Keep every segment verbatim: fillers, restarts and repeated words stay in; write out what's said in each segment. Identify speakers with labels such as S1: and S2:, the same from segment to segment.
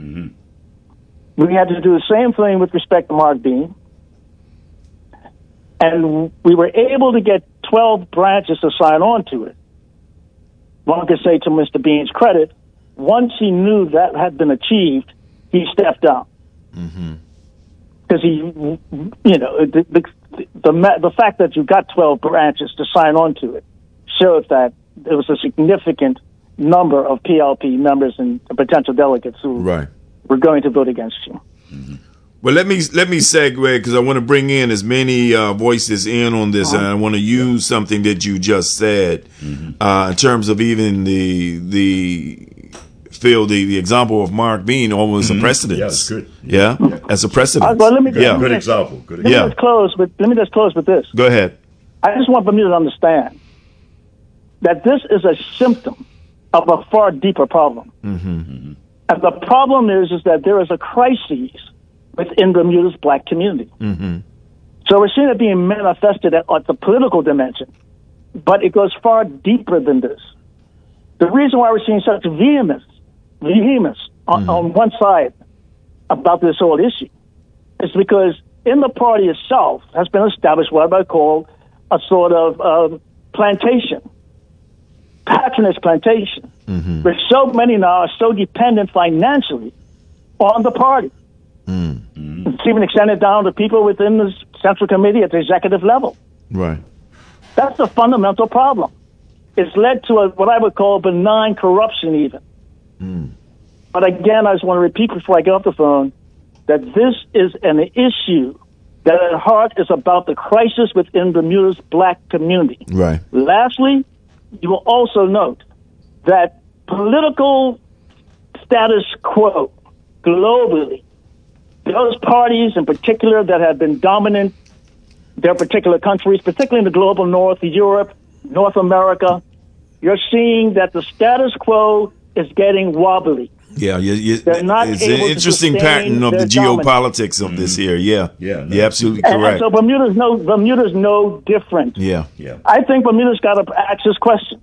S1: Mm-hmm.
S2: We had to do the same thing with respect to Mark Bean. And we were able to get twelve branches to sign on to it. One could say, to Mister Bean's credit, once he knew that had been achieved, he stepped down.
S3: Mm-hmm.
S2: Because he, you know, the, the, the, the fact that you got twelve branches to sign on to it showed that there was a significant number of P L P members and potential delegates who
S3: right.
S2: were going to vote against you.
S3: Mm-hmm. Well, let me let me segue, because I want to bring in as many uh, voices in on this, uh-huh. and I want to use yeah. something that you just said mm-hmm. uh, in terms of even the the Phil the, the example of Mark Bean almost mm-hmm. a precedent.
S1: Yeah, that's good.
S3: Yeah, yeah. as a precedent.
S2: Uh, well, let me
S1: good,
S2: yeah.
S1: good example. Good
S2: example. Let
S3: yeah.
S2: me just close with let me just close with this.
S3: Go ahead.
S2: I just want Bermuda to understand that this is a symptom of a far deeper problem,
S3: mm-hmm. Mm-hmm.
S2: and the problem is is that there is a crisis within Bermuda's black community.
S3: Mm-hmm.
S2: So we're seeing it being manifested at, at the political dimension, but it goes far deeper than this. The reason why we're seeing such vehemence, vehemence on,
S3: mm-hmm.
S2: on one side about this whole issue is because in the party itself has been established what I call a sort of uh, plantation, patronage plantation,
S3: mm-hmm.
S2: where so many now are so dependent financially on the party.
S3: Mm-hmm.
S2: It's even extended down to people within the Central Committee at the executive level.
S3: Right.
S2: That's the fundamental problem. It's led to a, what I would call benign corruption even.
S3: Mm.
S2: But again, I just want to repeat before I get off the phone that this is an issue that at heart is about the crisis within Bermuda's black community.
S3: Right.
S2: Lastly, you will also note that political status quo globally, those parties in particular that have been dominant, their particular countries, particularly in the global north, Europe, North America, you're seeing that the status quo is getting wobbly.
S3: Yeah, you, you,
S2: They're not
S3: it's
S2: able
S3: an interesting
S2: to
S3: pattern of the
S2: their
S3: geopolitics
S2: dominance.
S3: of this here. Yeah,
S1: yeah, no.
S3: you're absolutely
S2: And, and
S3: correct.
S2: so Bermuda's no Bermuda's no different.
S3: Yeah,
S1: yeah.
S2: I think Bermuda's got to ask this question.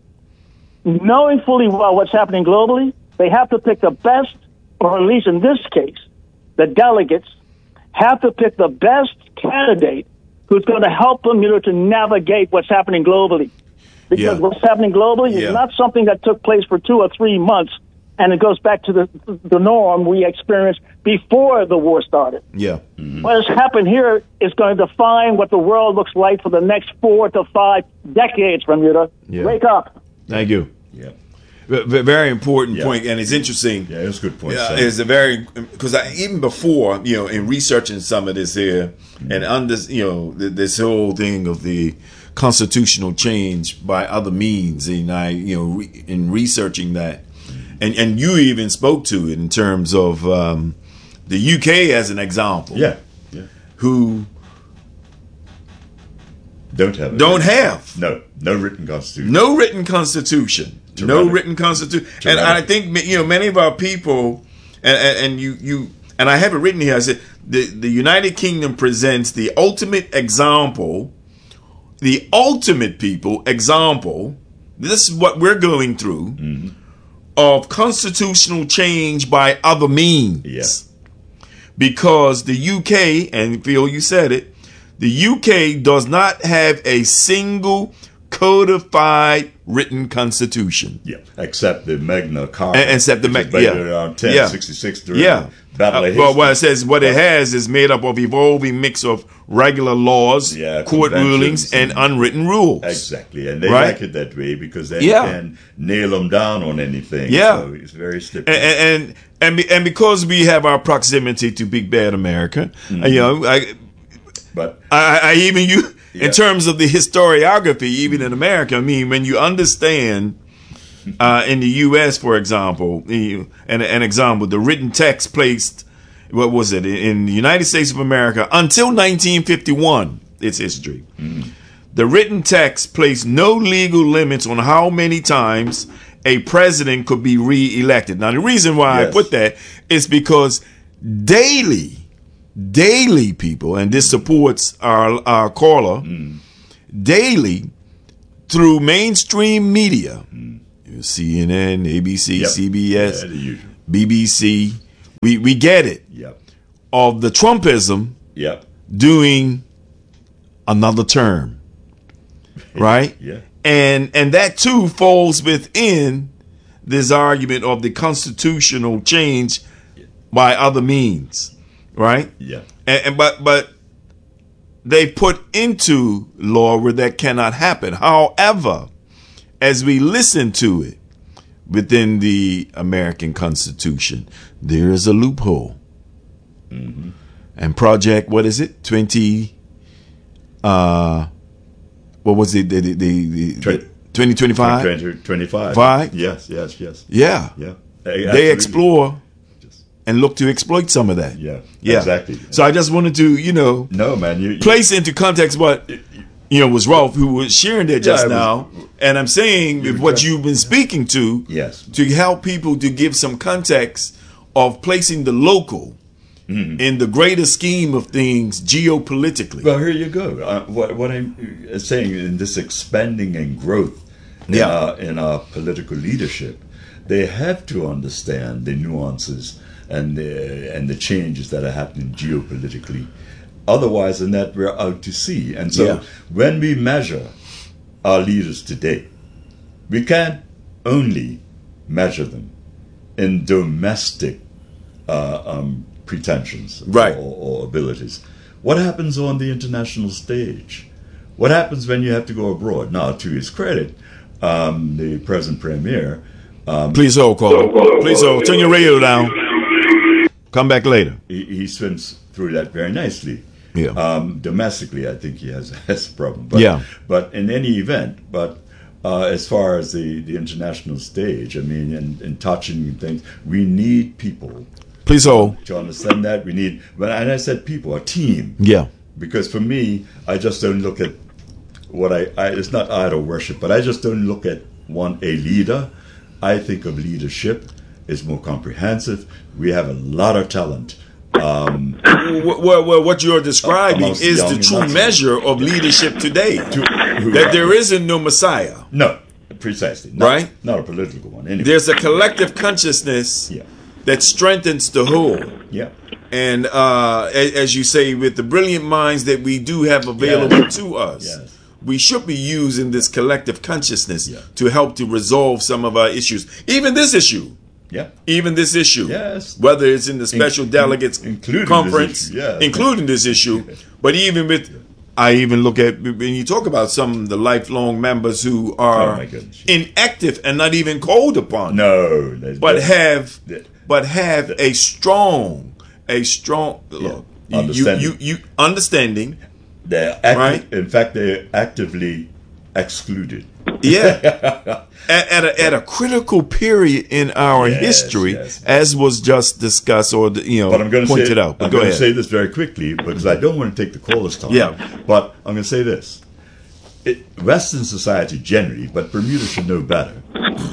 S2: Knowing fully well what's happening globally, they have to pick the best, or at least in this case, the delegates have to pick the best candidate who's going to help Bermuda to navigate what's happening globally. Because
S3: Yeah.
S2: what's happening globally
S3: Yeah.
S2: is not something that took place for two or three months, and it goes back to the the norm we experienced before the war started.
S3: yeah.
S1: Mm-hmm.
S2: What has happened here is going to define what the world looks like for the next four to five decades, Bermuda.
S3: Yeah.
S2: Wake up.
S3: Thank you.
S1: Yeah.
S3: V- v- very important
S1: Yeah.
S3: point, and it's interesting.
S1: Yeah, it's a good point.
S3: Yeah,
S1: Sam.
S3: it's a very because even before you know, in researching some of this here, and under you know th- this whole thing of the constitutional change by other means, and I you know re- in researching that, and and you even spoke to it in terms of um, the U K as an example.
S1: Yeah. Yeah.
S3: Who
S1: Don't have it.
S3: don't have
S1: No. No written constitution.
S3: no written constitution. No
S1: Tyrannic.
S3: written constitution, and
S1: Tyrannic.
S3: I think you know many of our people, and, and, and you you and I have it written here. I said the the United Kingdom presents the ultimate example, the ultimate people example. This is what we're going through
S1: Mm-hmm.
S3: of constitutional change by other means.
S1: Yeah.
S3: Because the U K, and Phil, you said it, the U K does not have a single codified written constitution.
S1: Yeah, except the Magna Carta.
S3: And- except the
S1: which
S3: Mag-
S1: is based
S3: yeah.
S1: around ten sixty-six during
S3: Yeah.
S1: the Battle
S3: Uh,
S1: of
S3: well, what it
S1: Hastings.
S3: says, what it has is made up of evolving mix of regular laws,
S1: Yeah,
S3: court
S1: conventions
S3: rulings, and
S1: and-
S3: unwritten rules.
S1: Exactly, and they
S3: Right?
S1: like it that way because they
S3: Yeah.
S1: can nail them down on anything.
S3: Yeah.
S1: So it's very slippery.
S3: And and and, be, and because we have our proximity to Big Bad America,
S1: Mm-hmm.
S3: uh, you know, I,
S1: but
S3: I, I even you
S1: Yeah.
S3: in terms of the historiography, even in America. I mean, when you understand uh, in the U S, for example, you, an, an example, the written text placed, what was it in the United States of America until nineteen fifty-one? Its history.
S1: Mm.
S3: The written text placed no legal limits on how many times a president could be re-elected. Now, the reason why
S1: Yes.
S3: I put that is because daily. Daily, people, and this supports our our caller.
S1: Mm.
S3: Daily, through mainstream media, C N N, A B C,
S1: Yep.
S3: C B S,
S1: Yeah, the usual.
S3: B B C, We we get it.
S1: Yep.
S3: Of the Trumpism
S1: Yep.
S3: doing another term, right?
S1: Yeah.
S3: And and that too falls within this argument of the constitutional change by other means, right?
S1: Yeah.
S3: And, and but but they put into law where that cannot happen. However, as we listen to it within the American Constitution, there is a loophole.
S1: Mm-hmm.
S3: And project, what is it? Twenty. Uh, what was it? The the, the, the twenty twenty five.
S1: Twenty twenty five.
S3: Five.
S1: Yes. Yes. Yes.
S3: Yeah.
S1: Yeah.
S3: They
S1: Absolutely.
S3: explore
S1: Just-
S3: and look to exploit some of that.
S1: Yeah.
S3: Yeah.
S1: Exactly.
S3: So I just wanted to, you know,
S1: No, man. You, you
S3: place into context what you know was Rolf who was sharing there just
S1: Yeah, it was-
S3: now, and I'm saying
S1: You
S3: with
S1: were
S3: what
S1: trying-
S3: you've been speaking to,
S1: Yes.
S3: to help people to give some context of placing the local in the greater scheme of things geopolitically.
S1: Well, here you go. Uh, what, what I'm saying in this expanding and growth in,
S3: Yeah.
S1: our, in our political leadership, they have to understand the nuances and the, and the changes that are happening geopolitically. Otherwise than that, we're out to sea. And so
S3: Yeah.
S1: when we measure our leaders today, we can't only measure them in domestic uh, um, pretensions
S3: Right.
S1: or, or abilities. What happens on the international stage? What happens when you have to go abroad? Now, to his credit, um, the present premier,
S3: Please hold, caller. Please hold. Turn your radio down. Come back later.
S1: he, he swims through that very nicely.
S3: Yeah.
S1: Um, domestically, I think he has, has a problem. But,
S3: Yeah.
S1: But in any event, but uh, as far as the, the international stage, I mean, in, in touching things, we need people
S3: Please hold.
S1: to understand that. We need, when and I said people, a team.
S3: Yeah.
S1: Because for me, I just don't look at what I, I it's not idol worship, but I just don't look at one a leader. I think of leadership as more comprehensive. We have a lot of talent. Um,
S3: What, what, what you're describing
S1: Amongst
S3: is
S1: young
S3: the
S1: and
S3: true
S1: not so.
S3: measure of leadership today.
S1: who-
S3: That there isn't no Messiah.
S1: no, precisely. Not,
S3: Right?
S1: Not a political one. Anyway.
S3: There's a collective consciousness
S1: Yeah.
S3: that strengthens the whole.
S1: Yeah.
S3: And uh, a- as you say, with the brilliant minds that we do have available
S1: Yes.
S3: to us,
S1: Yes.
S3: we should be using this collective consciousness
S1: Yeah.
S3: to help to resolve some of our issues. Even this issue.
S1: Yeah.
S3: Even this issue.
S1: Yes.
S3: Whether it's in the special
S1: In-
S3: delegates
S1: including this
S3: conference,
S1: issue, yeah.
S3: including this issue, but even with, I even look at, when you talk about some of the lifelong members who
S1: Oh,
S3: are
S1: my goodness.
S3: inactive and not even called upon,
S1: No. that's-
S3: but
S1: that's-
S3: have,
S1: that-
S3: but have a strong, a strong, look, you,
S1: Understanding.
S3: you, you, understanding,
S1: They're acti-
S3: Right.
S1: In fact, they're actively excluded.
S3: yeah, at, at, a, at a critical period in our
S1: Yes,
S3: history,
S1: yes.
S3: as was just discussed or the, you know
S1: But I'm going to
S3: pointed
S1: say,
S3: out. But
S1: I'm
S3: go
S1: going to
S3: ahead.
S1: say this very quickly because I don't want to take the caller's time.
S3: Yeah.
S1: But I'm going to say this: it, Western society generally, but Bermuda should know better.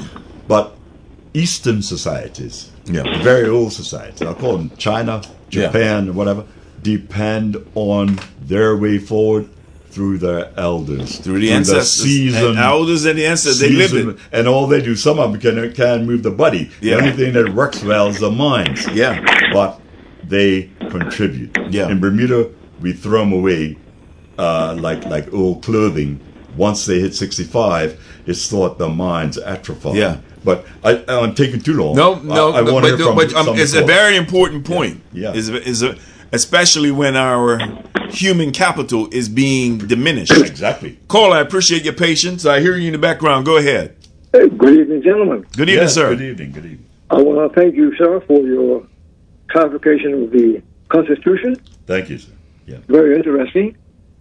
S1: But Eastern societies,
S3: Yeah.
S1: very old societies, I'll call them China,
S3: Yeah.
S1: Japan, whatever, depend on their way forward through their elders,
S3: Through the ancestors,
S1: seasoned-
S3: and elders and the ancestors, they live
S1: seasoned-
S3: it.
S1: and all they do. Some of them can can move the body.
S3: Yeah.
S1: The only thing that works well is the minds.
S3: Yeah.
S1: But they contribute.
S3: Yeah.
S1: In Bermuda, we throw them away uh, like like old clothing. Once they hit sixty-five, it's thought the minds atrophy.
S3: Yeah.
S1: But I, I'm taking too long.
S3: No, no,
S1: I, I want to
S3: but,
S1: hear from
S3: but um,
S1: some
S3: it's a
S1: before.
S3: very important point.
S1: Yeah.
S3: Is is a, especially when our human capital is being diminished.
S1: Exactly.
S3: Cole, I appreciate your patience. I hear you in the background. Go ahead.
S4: Hey, good evening, gentlemen.
S3: Good evening,
S1: Yes,
S3: sir.
S1: Good evening. Good evening.
S4: I want to thank you, sir, for your clarification of the Constitution.
S1: Thank you, sir. Yeah.
S4: Very interesting.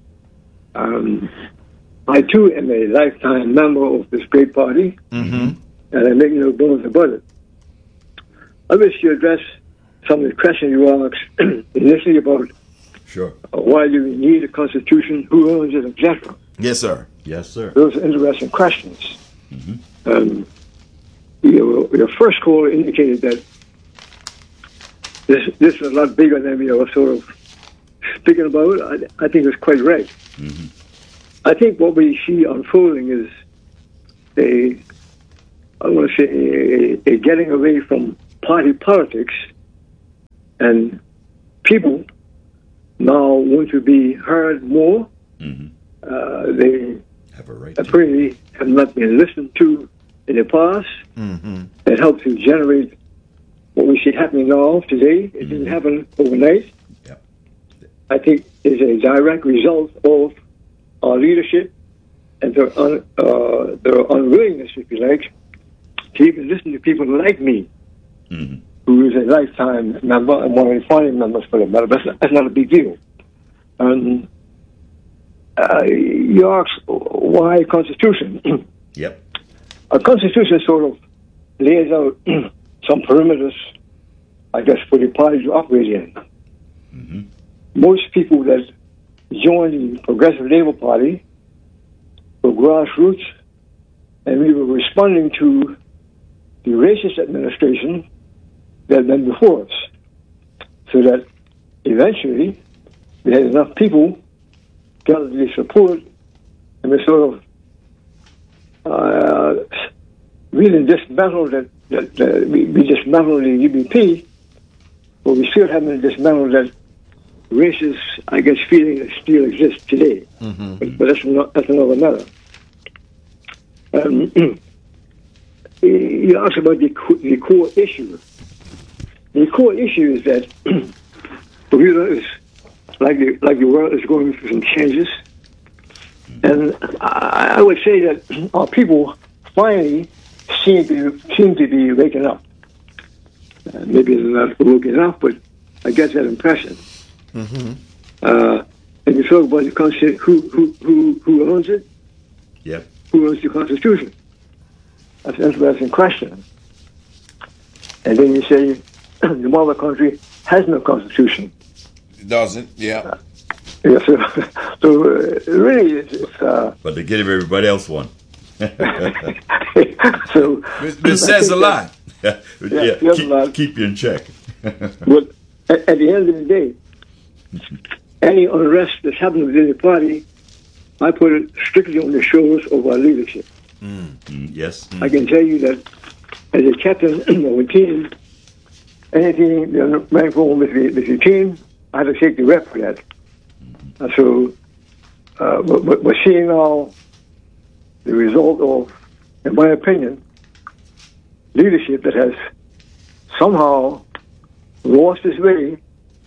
S4: Um, I, too, am a lifetime member of this great party,
S3: Mm-hmm.
S4: and I make no bones about it. I wish to address some of the questions you asked initially about
S1: Sure.
S4: uh, why you need a Constitution, who owns it, et cetera.
S3: Yes, sir.
S1: Yes, sir.
S4: Those are interesting questions. Um, your, your first call indicated that this this is a lot bigger than we were sort of speaking about. I, I think it's quite right. I think what we see unfolding is a, I want to say, a, a getting away from party politics and people now want to be heard more.
S1: Mm-hmm.
S4: Uh, they
S1: Have a right.
S4: apparently have not been listened to in the past.
S3: Mm-hmm.
S4: That helped to generate what we see happening now today. It mm-hmm. didn't happen overnight.
S1: Yep.
S4: I think it's a direct result of our leadership and their, un, uh, their unwillingness, if you like, to even listen to people like me,
S1: Mm-hmm.
S4: who is a lifetime member and one of the founding members for the matter. But that's not, that's not a big deal. And uh, you ask why Constitution?
S1: Yep.
S4: A Constitution sort of lays out some perimeters, I guess, for the party to operate in.
S1: Mm-hmm.
S4: Most people that joined the Progressive Labour Party were grassroots, and we were responding to the racist administration that had been before us. So that eventually we had enough people gathered the support, and we sort of uh, really dismantled that, that uh, we, we dismantled the U B P, but we still haven't dismantled that racist, I guess, feeling that still exists today.
S3: Mm-hmm.
S4: But, but that's, not, that's another matter. Um, you asked about the, the core issue. The core issue is that Bermuda is, like the, like the world, is going through some changes. And I, I would say that our people finally seem to, seem to be waking up. Uh, maybe they're not waking up, but I get that impression.
S3: Mm-hmm.
S4: Uh, and you talk about the Constitution, who, who, who, who owns it?
S1: Yep.
S4: Who owns the Constitution? That's an interesting question. And then you say the mother country has no Constitution.
S3: It doesn't, yeah.
S4: Uh, yeah, so, so uh, really, it's, it's uh,
S1: But they give everybody else one.
S4: so
S3: It, it says a lot.
S1: yeah,
S4: Yeah,
S1: keep,
S4: a lot.
S1: keep you in check.
S4: But at, at the end of the day, any unrest that's happening within the party, I put it strictly on the shoulders of our leadership.
S1: Mm, yes.
S4: I can tell you that as a captain of a team, anything that went wrong with the, with the team, I had to take the rep for that. And so, uh, but, we're seeing now the result of, in my opinion, leadership that has somehow lost its way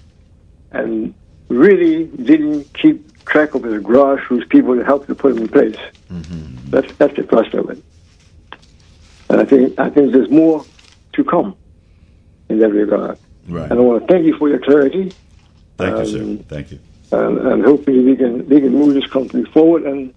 S4: and really didn't keep track of the grassroots people that helped to put them in place. Mm-hmm. That's that's the thrust of it. And I think I think there's more to come in that regard.
S3: Right.
S4: And I want to thank you for your clarity.
S1: Thank
S4: um,
S1: you, sir. Thank you.
S4: And, and hopefully we can we can move this company forward. And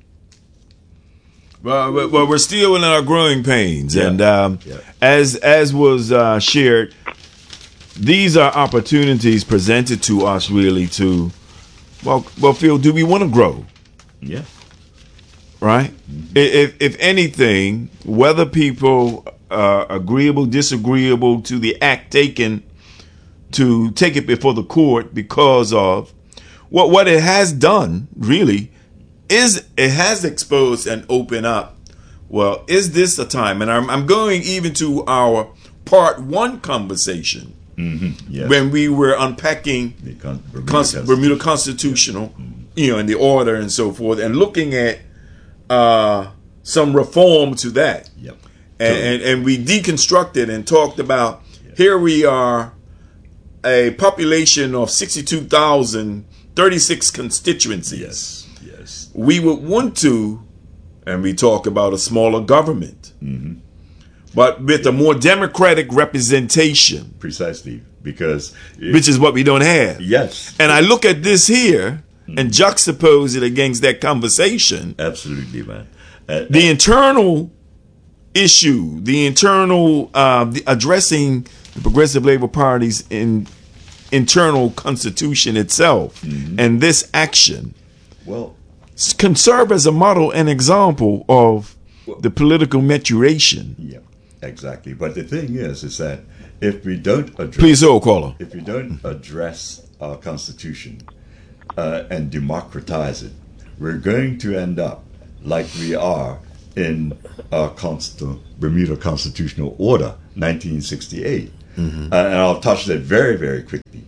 S3: well, well, well we're still in our growing pains,
S1: yeah.
S3: and um,
S1: yeah.
S3: as as was uh, shared, these are opportunities presented to us really to, well, well, Phil, do we want to grow?
S1: Yeah.
S3: Right? Mm-hmm. If, if anything, whether people are agreeable, disagreeable to the act taken to take it before the court because of what what it has done, really, is it has exposed and opened up. Well, is this a time? And I'm, I'm going even to our part one conversation.
S1: Mm-hmm. Yes.
S3: When we were unpacking
S1: the con- Bermuda,
S3: Cons-
S1: Constitution.
S3: Bermuda Constitutional, mm-hmm. you know, and the order and so forth, and looking at uh, some reform to that.
S1: Yep.
S3: And, and, and we deconstructed and talked about, yes. Here we are, a population of sixty-two thousand, thirty-six constituencies.
S1: Yes, yes.
S3: We would want to, and we talk about a smaller government. Mm-hmm. But with a more democratic representation.
S1: Precisely, because... It,
S3: which is what we don't have.
S1: Yes.
S3: And I look at this here mm-hmm. and juxtapose it against that conversation.
S1: Absolutely, man. Uh,
S3: the uh, internal issue, the internal, uh, the addressing the Progressive Labor Party's in, internal constitution itself mm-hmm. and this action
S1: well,
S3: can serve as a model and example of well, the political maturation.
S1: Yeah. Exactly, but the thing is, is that if we don't address,
S3: please hold, caller.
S1: If we don't address our constitution uh, and democratize it, we're going to end up like we are in our Const- Bermuda Constitutional Order, nineteen sixty-eight, mm-hmm. uh, and I'll touch that very, very quickly.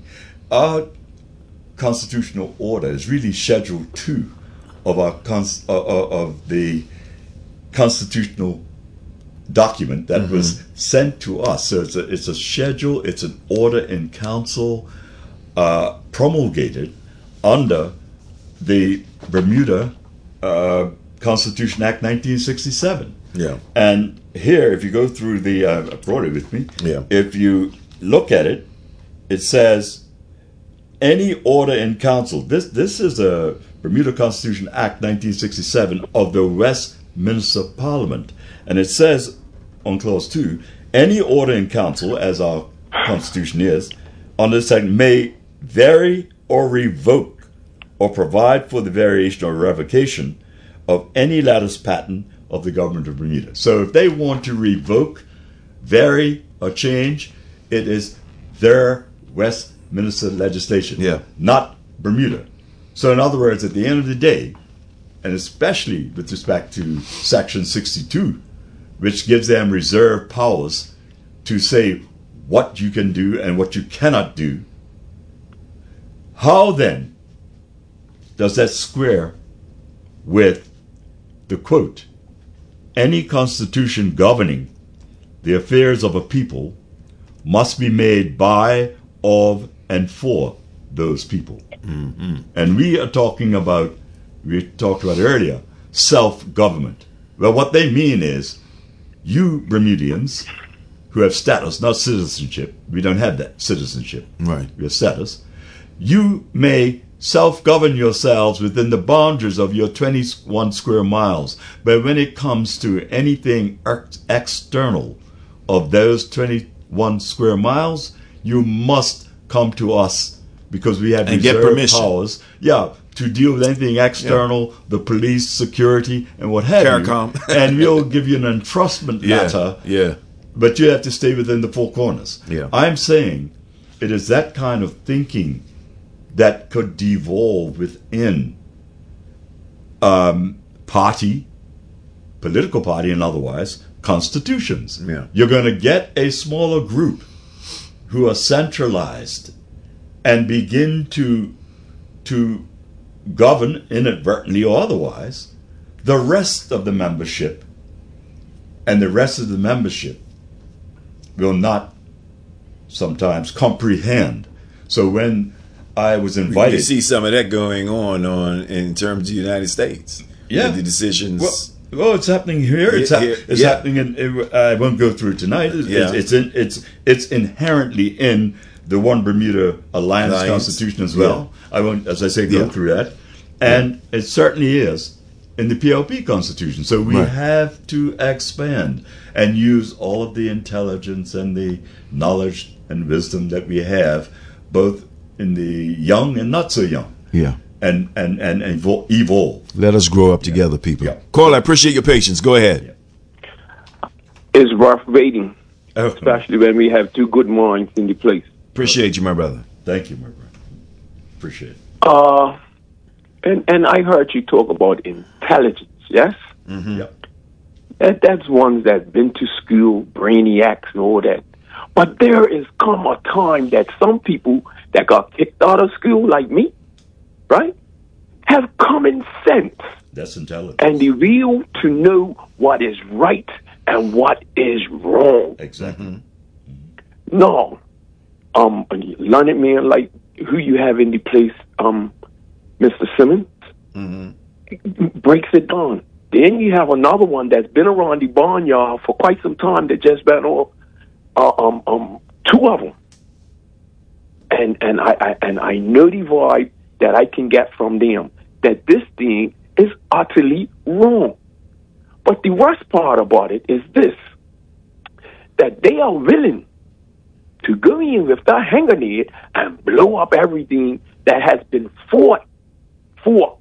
S1: our constitutional order is really Schedule Two of our cons- uh, uh, of the constitutional document that mm-hmm. was sent to us. So it's a it's a schedule. It's an order in council uh, promulgated under the Bermuda uh, Constitution Act nineteen sixty-seven.
S3: Yeah.
S1: And here, if you go through the, uh, I brought it with me.
S3: Yeah.
S1: If you look at it, it says any order in council. This this is a Bermuda Constitution Act nineteen sixty-seven of the Westminster Parliament, and it says on clause two, any order in council, as our constitution is, on this section may vary or revoke or provide for the variation or revocation of any lattice patent of the government of Bermuda. So if they want to revoke, vary, or change, it is their Westminster legislation,
S3: yeah.
S1: not Bermuda. So in other words, at the end of the day, and especially with respect to Section sixty-two, which gives them reserved powers to say what you can do and what you cannot do, how then does that square with the quote, any constitution governing the affairs of a people must be made by, of, and for those people.
S3: Mm-hmm.
S1: And we are talking about, we talked about earlier, self-government. Well, what they mean is, you Bermudians who have status, not citizenship, we don't have that citizenship,
S3: right?
S1: We have status. You may self-govern yourselves within the boundaries of your twenty-one square miles. But when it comes to anything ex- external of those twenty-one square miles, you must come to us because we have
S3: and get
S1: reserved
S3: permission.
S1: powers. Yeah, to deal with anything external, yeah. the police, security, and what have
S3: CARICOM.
S1: you. And we'll give you an entrustment
S3: yeah,
S1: letter.
S3: Yeah.
S1: But you have to stay within the four corners.
S3: Yeah.
S1: I'm saying it is that kind of thinking that could devolve within um, party, political party and otherwise, constitutions.
S3: Yeah.
S1: You're going to get a smaller group who are centralized and begin to to govern inadvertently or otherwise the rest of the membership, and the rest of the membership will not sometimes comprehend. So when I was invited,
S3: you see some of that going on on in terms of the United States.
S1: Yeah,
S3: the decisions.
S1: Well, well, it's happening here. It's,
S3: Here-
S1: hap-
S3: here-
S1: it's
S3: yeah.
S1: happening in. in- I won't go through it tonight. It's,
S3: Yeah.
S1: it's, it's, in, it's it's inherently in the One Bermuda Alliance,
S3: Alliance.
S1: Constitution as well. I won't, as I say, go
S3: Yeah.
S1: through that, and it certainly is in the P L P Constitution. So we
S3: Right.
S1: have to expand and use all of the intelligence and the knowledge and wisdom that we have, both in the young and not so young,
S3: Yeah.
S1: and and and evol- evolve.
S3: Let us grow up together, people.
S1: Yeah.
S3: Cole, I appreciate your patience. Go ahead.
S5: It's rough waiting,
S1: Oh,
S5: especially when we have two good minds in the place.
S3: Appreciate you, my brother.
S1: thank you, my brother. Appreciate it.
S5: Uh, and and I heard you talk about intelligence. Yes,
S3: Mm-hmm.
S1: Yep.
S5: that that's ones that been to school, brainiacs, and all that. But there is come a time that some people that got kicked out of school, like me, right, have common sense
S1: That's intelligence.
S5: and the will to know what is right and what is wrong.
S1: Exactly.
S5: No, um, a learned man like who you have in the place, um, Mister Simmons,
S3: Mm-hmm.
S5: breaks it down. Then you have another one that's been around the barnyard for quite some time that just been on, uh, um, um, two of them, and and I, I and I know the vibe that I can get from them that this thing is utterly wrong. But the worst part about it is this: that they are willing to go in with their hand grenade and blow up everything that has been fought for.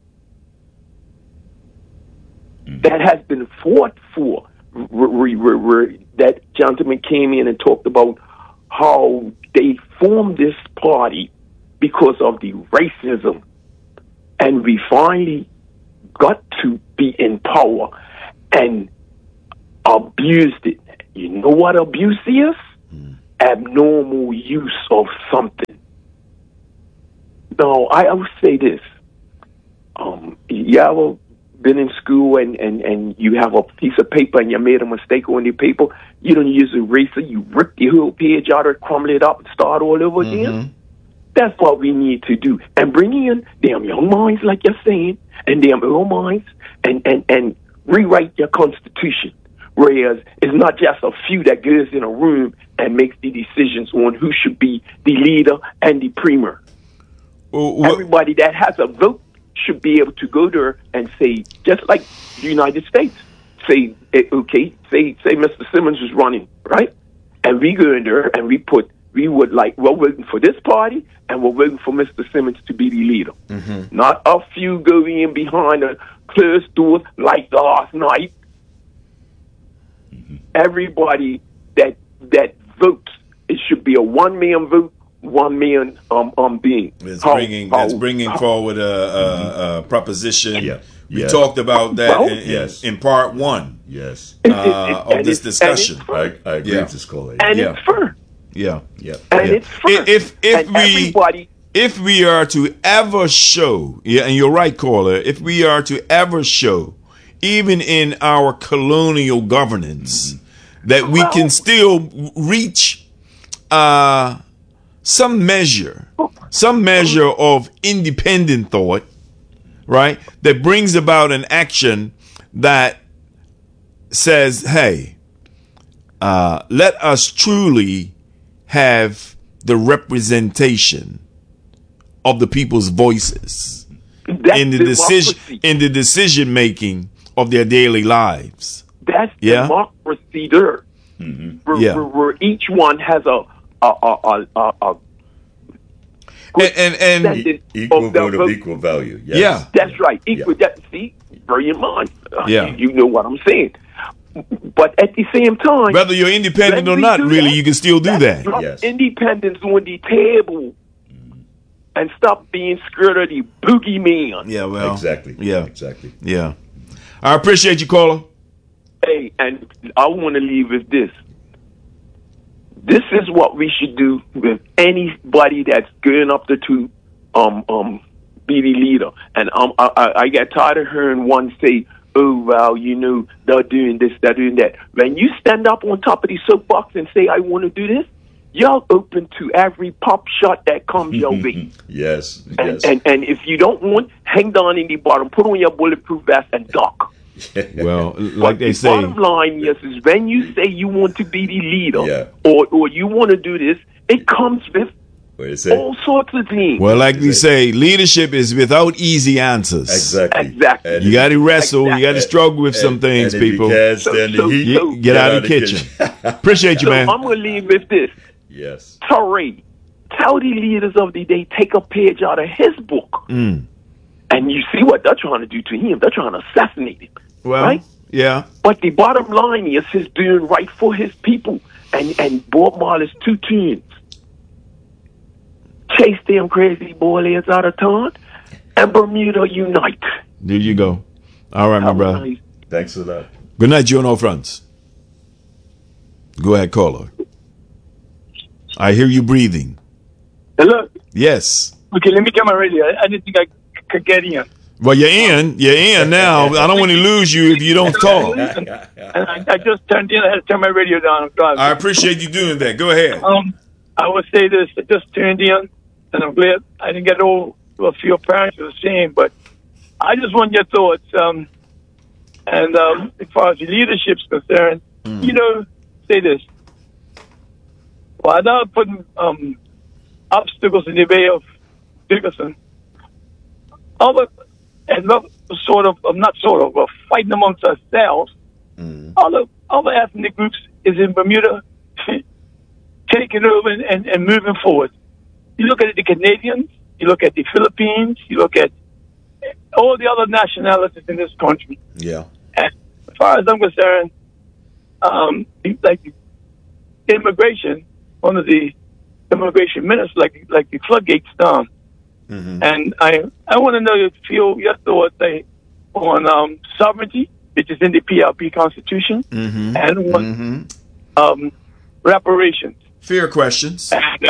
S5: That has been fought for. R- r- r- r- that gentleman came in and talked about how they formed this party because of the racism. And we finally got to be in power and abused it. You know what abuse is? Abnormal use of something. no, I, I would say this. Um, you ever been in school and, and, and you have a piece of paper and you made a mistake on your paper? You don't use an eraser. You rip the whole page out and crumble it up and start all over
S3: Mm-hmm.
S5: again. That's what we need to do. And bring in damn young minds, like you're saying, and damn old minds, and, and, and rewrite your Constitution. Whereas it's not just a few that goes in a room and makes the decisions on who should be the leader and the premier.
S3: Well, what-
S5: Everybody that has a vote should be able to go there and say, just like the United States, say, eh, okay, say, say Mister Simmons is running, right? And we go in there and we put, we would like, we're waiting for this party and we're waiting for Mister Simmons to be the leader.
S3: Mm-hmm.
S5: Not a few going in behind a closed doors like last night. Everybody that that votes, it should be a one man vote, one man um um being.
S3: That's
S5: How-
S3: bringing
S5: how-
S3: that's bringing
S5: how-
S3: forward a, a, a proposition.
S1: Yeah.
S3: We
S1: Yeah.
S3: talked about that
S5: Well,
S3: in, in,
S1: yes.
S3: in part one
S1: Yes.
S5: it- it-
S3: uh,
S5: it-
S3: of
S5: and
S3: this
S5: it's- and
S3: discussion.
S5: it's fair.
S1: I, I agree
S3: Yeah.
S1: with this caller.
S5: And
S3: Yeah.
S5: it's fair.
S3: Yeah.
S1: Yeah.
S5: And
S3: Yeah.
S5: it's fair.
S3: If if
S5: and
S3: we
S5: everybody,
S3: if we are to ever show, yeah, and you're right, caller, if we are to ever show, even in our colonial governance, that we can still reach uh, some measure, some measure of independent thought, right? That brings about an action that says, hey, uh, let us truly have the representation of the people's voices
S5: that's
S3: in the
S5: democracy.
S3: decision in the decision making of their daily lives.
S5: That's
S3: Yeah.
S5: democracy there. Where,
S3: Yeah.
S5: where, where each one has a a a a, a, a
S3: And and, and
S5: percentage
S1: Equal
S5: of the
S1: vote of
S5: vote.
S1: equal value. Yes.
S3: Yeah.
S5: That's right. Equal.
S1: Yeah.
S5: That, see, bear in mind. Uh,
S3: Yeah.
S5: You, you know what I'm saying. But at the same time,
S3: whether you're independent
S5: when
S3: or
S5: we
S3: not,
S5: do
S3: really,
S5: that,
S3: you can still do
S5: let's
S3: that.
S5: drop
S1: Yes.
S5: independence on the table and stop being scared of the boogeyman.
S3: Yeah, well,
S1: Exactly.
S3: Yeah,
S1: Exactly.
S3: yeah. I appreciate you, caller.
S5: Hey, and I want to leave with this. This is what we should do with anybody that's going up there to um um be the leader. And um I I, I get tired of hearing one say, "Oh well, you know they're doing this, they're doing that." When you stand up on top of the soapbox and say, "I want to do this," you're open to every pop shot that comes your way.
S1: Yes.
S5: And,
S1: Yes.
S5: and and if you don't want, hang down in the bottom, put on your bulletproof vest and duck.
S3: Well, like
S5: But
S3: they
S5: the
S3: say,
S5: bottom line, yes, is when you say you want to be the leader,
S1: Yeah.
S5: or or you want to do this, it comes with
S1: What do you say?
S5: all sorts of things.
S3: well, like we say, leadership is without easy answers.
S1: Exactly.
S5: Exactly.
S1: And
S3: You got to wrestle. You got to
S5: Exactly.
S3: struggle with some
S1: and-
S3: things,
S1: and if you
S3: people.
S1: can't
S5: So-
S1: stand
S5: so-
S1: the heat,
S5: so-
S3: Get, get out of the kitchen. Appreciate you,
S5: so
S3: man.
S5: I'm gonna leave with this.
S1: Yes.
S5: Torrey, tell the leaders of the day, take a page out of his book,
S3: Mm.
S5: and you see what they're trying to do to him. They're trying to assassinate him,
S3: Well,
S5: right?
S3: yeah.
S5: But the bottom line is he's doing right for his people. And and Bob Marley's two tunes. Chase them crazy boilers out of town and Bermuda unite.
S3: There you go. All right, my
S5: Have a
S3: brother.
S5: nice-
S1: Thanks for that.
S3: Good night, you on all fronts. Go ahead, caller. I hear you breathing.
S6: Hello.
S3: Yes.
S6: Okay, let me get my radio. I, I didn't think I c- could get in.
S3: Well, you're in. You're in now. I don't want to lose you if you don't talk.
S6: And I, I just turned in. I had to turn my radio down. I'm driving.
S3: I appreciate you doing that. Go ahead.
S6: Um, I would say this. I just turned in, and I'm glad I didn't get all a few parents were saying, but I just want your thoughts. Um, and um, as far as the leadership's concerned, you know, say this. Why not putting um, obstacles in the way of Dickerson? Other and not sort of, um, not sort of, but fighting amongst ourselves. Other other ethnic groups is in Bermuda taking over and, and, and moving forward. You look at the Canadians, you look at the Philippines, you look at all the other nationalities in this country.
S3: Yeah.
S6: And as far as I'm concerned, um, like immigration, one of the immigration ministers, like like the floodgates down.
S3: Mm-hmm.
S6: And I I want to know your feel your thoughts say, on um, sovereignty, which is in the P L P Constitution,
S3: Mm-hmm.
S6: and on
S3: Mm-hmm.
S6: um, reparations.
S3: Fair questions.
S6: And, uh,
S1: Yeah.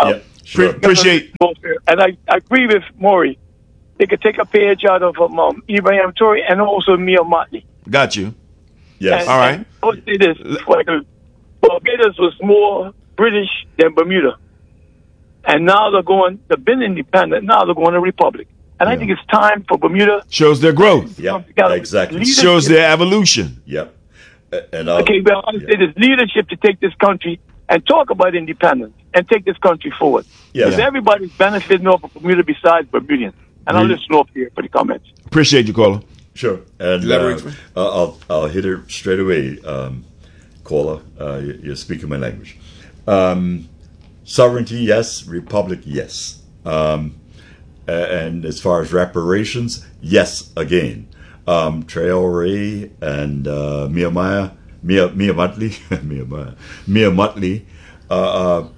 S1: Sure.
S3: Pre- appreciate.
S6: And I, I agree with Maury. They could take a page out of um, um, Ibrahim Toure and also Mia Motley.
S3: Got you.
S1: Yes.
S6: And,
S3: All right.
S6: and I would say this: like, uh, Barbados was more British than Bermuda, and now they're going. They've been independent. Now they're going to republic. And
S1: Yeah.
S6: I think it's time for Bermuda.
S3: Shows their growth.
S1: Yeah,
S6: come together.
S1: exactly.
S6: Leadership-
S3: Shows their evolution.
S1: Yep. A- And I'll,
S6: Okay, well, I
S1: yeah.
S6: say there's leadership to take this country and talk about independence and take this country forward.
S1: Yes.
S6: Because everybody's benefiting off of Bermuda besides Bermudians. And I'll
S1: We-
S6: listen off here for the comments.
S3: Appreciate you, caller.
S1: Sure. And
S3: Elaborate.
S1: uh, I'll I'll hit her straight away, um, caller. Uh, you- you're speaking my language. Um, sovereignty, yes. Republic, yes. Um, a- and as far as reparations, yes. Again, um, Traore and uh, Mia Maya, Mia Mia Motley, Mia Maya, Mia Motley, uh, uh,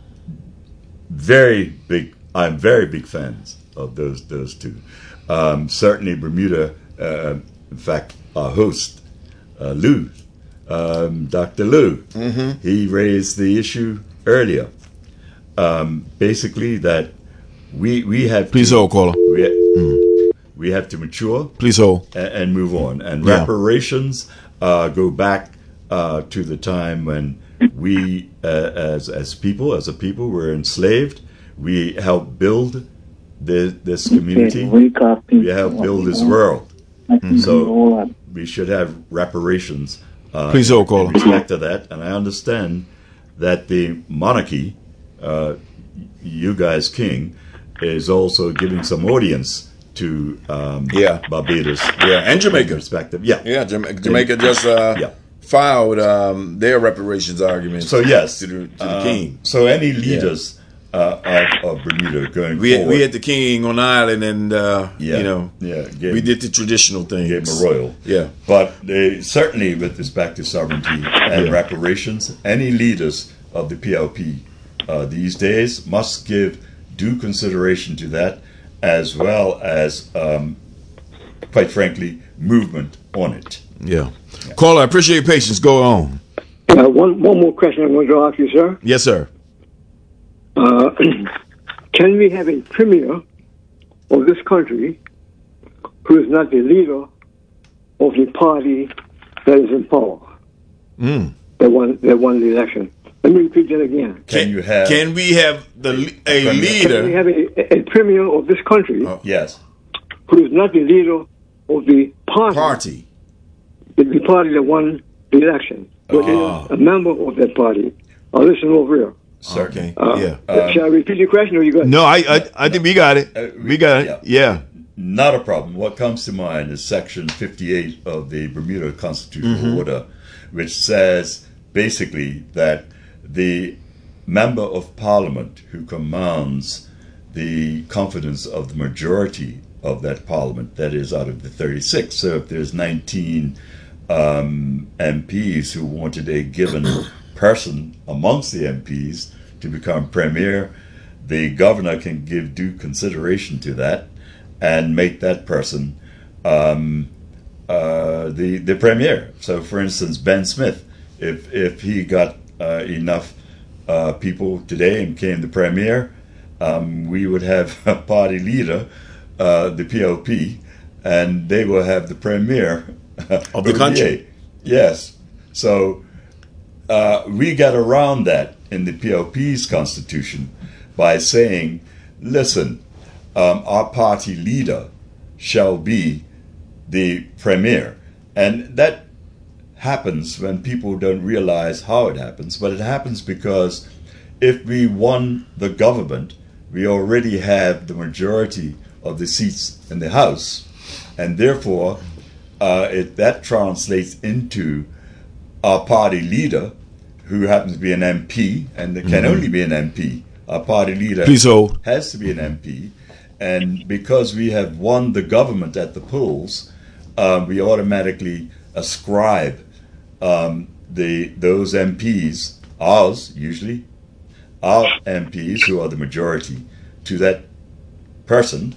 S1: very big. I'm very big fans of those those two. Um, certainly, Bermuda. Uh, in fact, our host, uh, Lou, um, Doctor Lou,
S3: Mm-hmm.
S1: he raised the issue earlier. Um, basically, that we we have
S3: Please
S1: to,
S3: hold, caller.
S1: we, we have to mature
S3: Please hold.
S1: and, and move on. And
S3: Yeah.
S1: reparations uh, go back uh, to the time when we, uh, as as people, as a people, were enslaved. We helped build this, this community. We helped build this world. So we should have reparations. Uh,
S3: Please hold,
S1: in
S3: caller.
S1: respect to that. And I understand that the monarchy, uh, you guys, King, is also giving some audience to um,
S3: Yeah.
S1: Barbados.
S3: Yeah, and Jamaica.
S1: Perspective. Yeah.
S3: Yeah, Jama- Jamaica just uh,
S1: Yeah.
S3: filed um, their reparations argument.
S1: So yes,
S3: to the, to the
S1: uh,
S3: king.
S1: So any leaders uh, of, of Bermuda going
S3: We had,
S1: forward,
S3: we had the king on island, and uh,
S1: yeah,
S3: you know,
S1: yeah, gave,
S3: we did the traditional things.
S1: gave him a royal.
S3: Yeah.
S1: But they certainly, with respect to sovereignty and
S3: Yeah.
S1: reparations, any leaders of the P L P uh, these days must give due consideration to that, as well as, um, quite frankly, movement on it.
S3: Yeah. Caller, I appreciate your patience. Go on.
S4: Uh, one, one more question I'm going to ask you, sir.
S3: Yes, sir.
S4: Uh, can we have a premier of this country who is not the leader of the party that is in power,
S3: Mm.
S4: that won, that won the election? Let me repeat that again.
S1: Can you have?
S3: Can we have the le- a
S1: Premier.
S4: Can we
S3: leader?
S4: have a, a premier of this country
S3: Oh.
S1: Yes.
S4: who is not the leader of the party,
S3: Party.
S4: the, the party that won the election, but
S3: Ah.
S4: is a member of that party? I'll listen over here.
S3: Okay.
S4: Uh,
S3: yeah.
S1: Um,
S4: Shall I repeat your question, or you got?
S3: No, I, I I think we got it.
S1: Uh,
S3: We got it.
S1: yeah.
S3: Yeah.
S1: Not a problem. What comes to mind is Section fifty-eight of the Bermuda Constitutional Order, which says basically that the member of parliament who commands the confidence of the majority of that parliament, that is out of the thirty-six. So if there's nineteen um, M Ps who wanted a given person amongst the M Ps to become premier, the governor can give due consideration to that and make that person um, uh, the the premier. So, for instance, Ben Smith, if if he got uh, enough uh, people today and became the premier, um, we would have a party leader, uh, the P L P, and they will have the premier
S3: Of the country.
S1: Yes. So uh, we got around that in the P L P's constitution by saying, listen, um, our party leader shall be the premier. And that happens when people don't realize how it happens, but it happens because if we won the government, we already have the majority of the seats in the House, and therefore uh, it, that translates into our party leader, who happens to be an M P, and it can only be an M P. Our party leader
S3: Please hold.
S1: has to be an M P, and because we have won the government at the polls, uh, we automatically ascribe um, the those M Ps, ours usually, our M Ps who are the majority, to that person,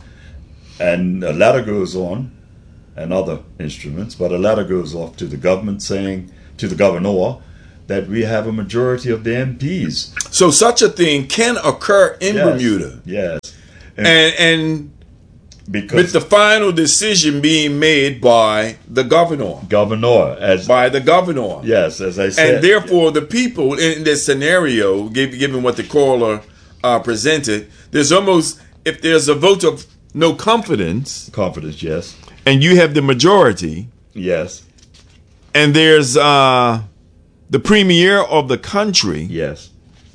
S1: and a letter goes on, and other instruments, but a letter goes off to the government saying, to the governor, that we have a majority of the M Ps.
S3: So such a thing can occur in
S1: Yes,
S3: Bermuda.
S1: Yes.
S3: And, and
S1: because
S3: with the final decision being made by the governor.
S1: governor, as
S3: By the governor.
S1: yes, as I said,
S3: And therefore, the people in this scenario, giv- given what the caller uh, presented, there's almost, if there's a vote of no confidence,
S1: confidence, yes,
S3: and you have the majority,
S1: yes,
S3: and there's uh, the premier of the country
S1: yes,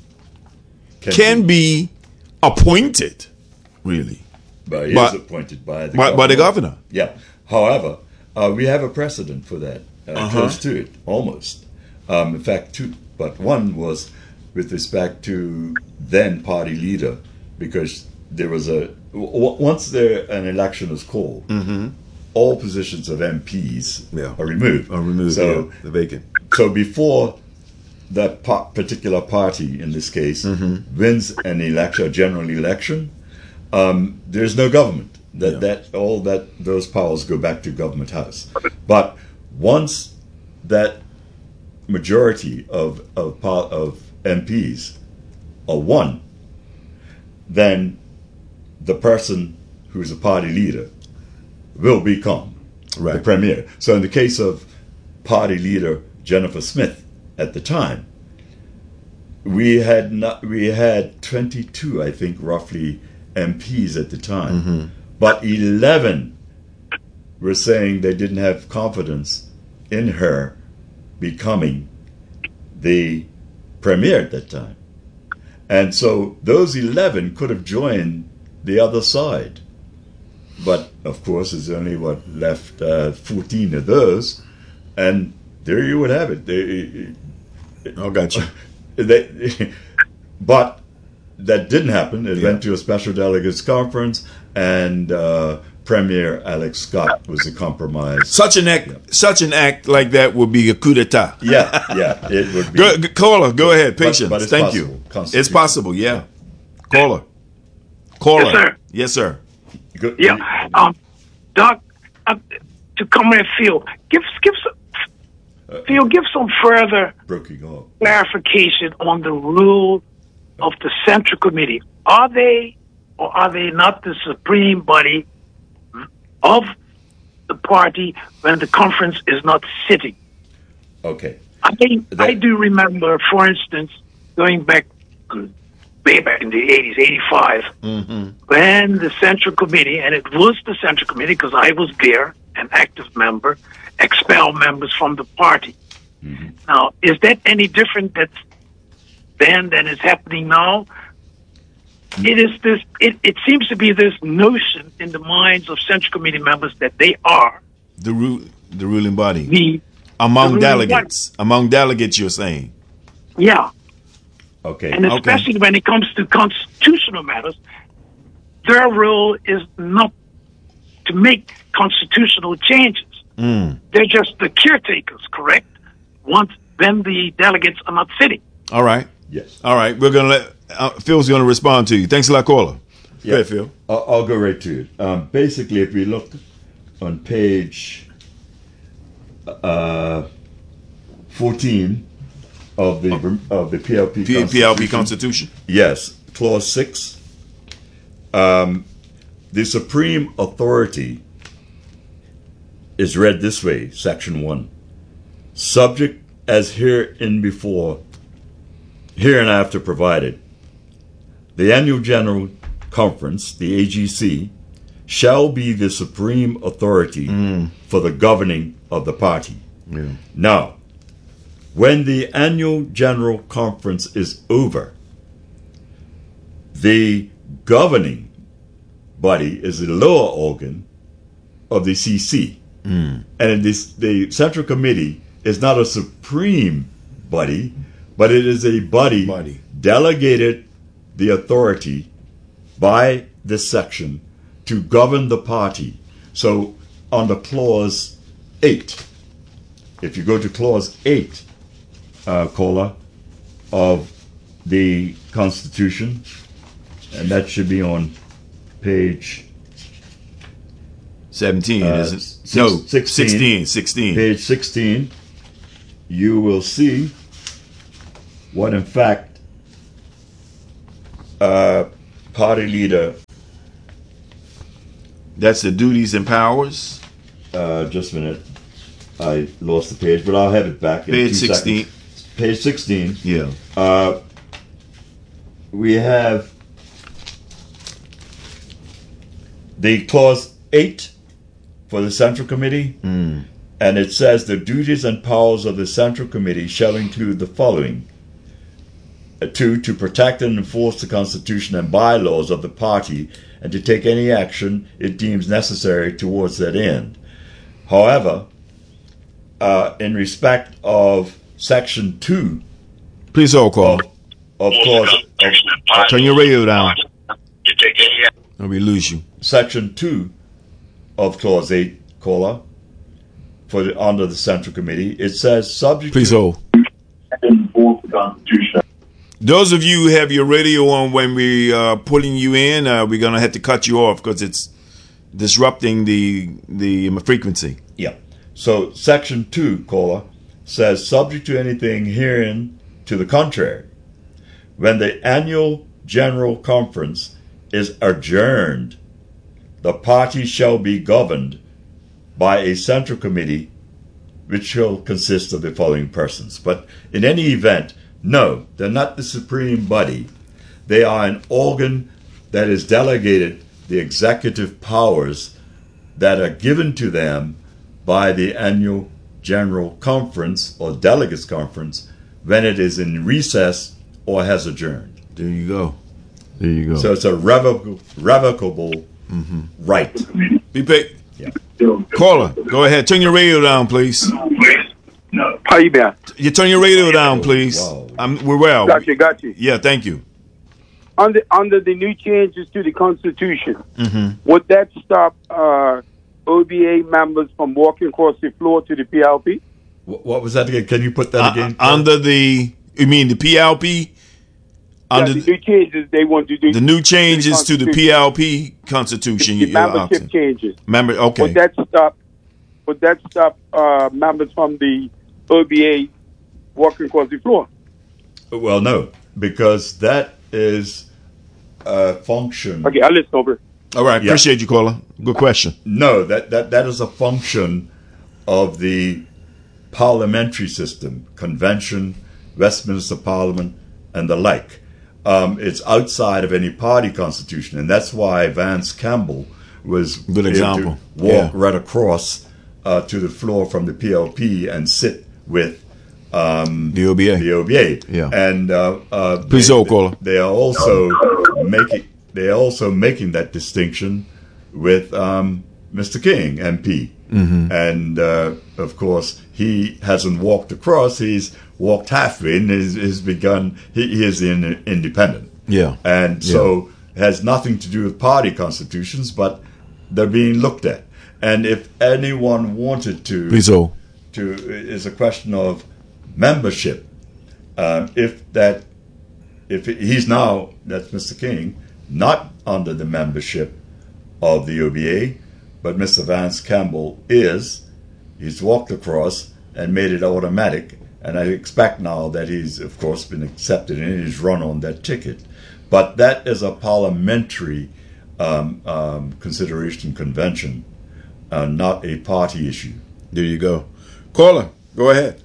S3: can be appointed, really,
S1: but he
S3: but-
S1: is appointed by the
S3: by, by the governor.
S1: Yeah. However, uh, we have a precedent for that, uh,
S3: Uh-huh.
S1: close to it, almost. Um, in fact, two, but one was with respect to then party leader, because there was a w- once there an election is called, all positions of M Ps
S3: Yeah.
S1: are removed.
S3: Or remove
S1: So,
S3: yeah, the vacant.
S1: so before that pa- particular party, in this case, wins an election, a general election, um, there's no government. That
S3: Yeah.
S1: that all that those powers go back to government house. But once that majority of of pa- of M Ps are won, then the person who's a party leader will become the
S3: Right.
S1: premier. So in the case of party leader Jennifer Smith at the time, we had not, we had twenty-two, I think, roughly M Ps at the time, but eleven were saying they didn't have confidence in her becoming the premier at that time. And so those eleven could have joined the other side. But of course, there's only what left uh, fourteen of those. And there you would have it. They,
S3: Oh, gotcha.
S1: they, but that didn't happen. It
S3: Yeah.
S1: went to a special delegates conference, and uh, Premier Alex Scott was a compromise.
S3: Such an act, such an act like that would be a coup d'état.
S1: Yeah, yeah, it would be.
S3: Go, go- caller, go ahead. Patience.
S1: but it's
S3: Thank
S1: possible.
S3: you. It's
S1: Constitution.
S3: possible. Yeah. Caller. Caller.
S6: Yes, sir.
S3: Yes, sir.
S1: Good.
S6: Yeah, um, Doc, uh, to come in, Phil, give give some, Phil, give some further
S1: Broken off.
S6: clarification on the rule of the Central Committee. Are they or are they not the supreme body of the party when the conference is not sitting?
S1: Okay.
S6: I mean,
S1: That-
S6: I do remember, for instance, going back way back in the eighties, eighty-five, when the Central Committee, and it was the Central Committee because I was there, an active member, expel members from the party. Now, is that any different that then than is happening now? It is this. It, it seems to be this notion in the minds of Central Committee members that they are
S3: The ru- the ruling body.
S6: the
S3: Among
S6: the ruling
S3: delegates. Among delegates, you're saying.
S6: yeah.
S1: Okay.
S6: And especially when it comes to constitutional matters, their role is not to make constitutional changes. They're just the caretakers, correct? Once then the delegates are not sitting.
S3: All right.
S1: Yes.
S3: All right. We're going to let, uh, Phil's going to respond to you. Thanks a lot, caller. Go ahead, Phil.
S1: I'll, I'll go right to it. Um, basically, if we look on page uh, fourteen of the of the P L P
S3: P- P L P
S1: Constitution,
S3: Constitution.
S1: yes, clause six, um, the supreme authority is read this way: section one, subject as herein before, hereinafter provided, the annual general conference, the A G C, shall be the supreme authority for the governing of the party.
S3: Yeah.
S1: Now, when the annual general conference is over, the governing body is the lower organ of the C C. And this, the Central Committee is not a supreme body, but it is a body,
S3: Body.
S1: delegated the authority by this section to govern the party. So on the clause eight, if you go to clause eight, uh, Cola, of the Constitution, and that should be on page
S3: seventeen,
S1: Uh,
S3: is it?
S1: six-
S3: No,
S1: sixteen.
S3: sixteen. sixteen.
S1: page sixteen, you will see what in fact uh, party leader.
S3: That's the duties and powers.
S1: Uh, just a minute. I lost the page, but I'll have it back in
S3: Page
S1: two
S3: sixteen.
S1: seconds. Page sixteen.
S3: Yeah.
S1: Uh, we have the clause eight for the Central Committee,
S3: Mm.
S1: and it says the duties and powers of the Central Committee shall include the following. Uh, two, to protect and enforce the Constitution and bylaws of the party and to take any action it deems necessary towards that end. However, uh, in respect of Section two
S3: Please hold, call.
S1: of, of clause of,
S3: Turn your radio down. Or we lose you.
S1: Section two of clause eight, caller, for the, under the Central Committee, it says subject
S3: Please
S1: to
S3: hold.
S1: enforce the Constitution.
S3: Those of you who have your radio on when we are pulling you in, uh, we're gonna have to cut you off because it's disrupting the the frequency.
S1: Yeah. So Section two, caller, says subject to anything herein to the contrary. When the annual General Conference is adjourned, the party shall be governed by a Central Committee which shall consist of the following persons. But in any event, no, they're not the supreme body. They are an organ that is delegated the executive powers that are given to them by the annual General Conference or Delegates Conference when it is in recess or has adjourned.
S3: There you go. There you go.
S1: So it's a revocable, revocable
S3: mm-hmm.
S1: right.
S3: Be paid.
S1: Yeah.
S3: Caller, go ahead. Turn your radio down, please.
S5: No. How you been?
S3: You turn your radio down, please.
S1: Wow.
S3: I'm, we're well.
S5: Got you, got you.
S3: Yeah, thank you.
S5: Under under the new changes to the Constitution,
S3: Mm-hmm.
S5: would that stop uh, O B A members from walking across the floor to the P L P?
S1: Wh- What was that again? Can you put that
S3: Uh,
S1: again?
S3: under the, you mean the P L P? Under
S5: yeah, the new changes they want to do.
S3: the new changes to the
S5: Constitution.
S3: P L P Constitution.
S5: The, the
S3: uh,
S5: membership
S3: Oxen.
S5: changes.
S3: Member, okay.
S5: Would that stop? Would that stop uh, members from the O B A walking across the floor?
S1: Well, no, because that is a function.
S5: Okay, I'll listen over.
S3: All right,
S1: Yeah.
S3: appreciate you, caller. Good question.
S1: No, that, that, that is a function of the parliamentary system, convention, Westminster Parliament, and the like. Um, it's outside of any party constitution, and that's why Vance Campbell was
S3: Good
S1: able
S3: example.
S1: to walk
S3: Yeah.
S1: right across uh, to the floor from the P L P and sit with um,
S3: The O B A.
S1: the O B A.
S3: Yeah.
S1: And uh, uh,
S3: Please
S1: they,
S3: hold, caller.
S1: they are also making they are also making that distinction with um, Mister King, M P.
S3: Mm-hmm.
S1: And uh, of course, he hasn't walked across; he's walked halfway, and has, has begun. He, he is in, independent,
S3: Yeah.
S1: and so has nothing to do with party constitutions, but they're being looked at. And if anyone wanted to,
S3: Please hold.
S1: to is a question of membership. Um, if that, if he's now, that's Mister King, not under the membership of the O B A, but Mister Vance Campbell is. He's walked across and made it automatic, and I expect now that he's, of course, been accepted and he's run on that ticket. But that is a parliamentary um, um, consideration convention, uh, not a party issue.
S3: There you go. Caller, go ahead.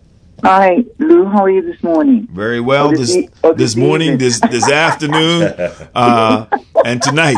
S7: Hi, Lou. How are you this morning?
S3: Very well.
S7: Or
S3: This
S7: this e- or this
S3: this morning,
S7: evening.
S3: this this afternoon, uh, and tonight.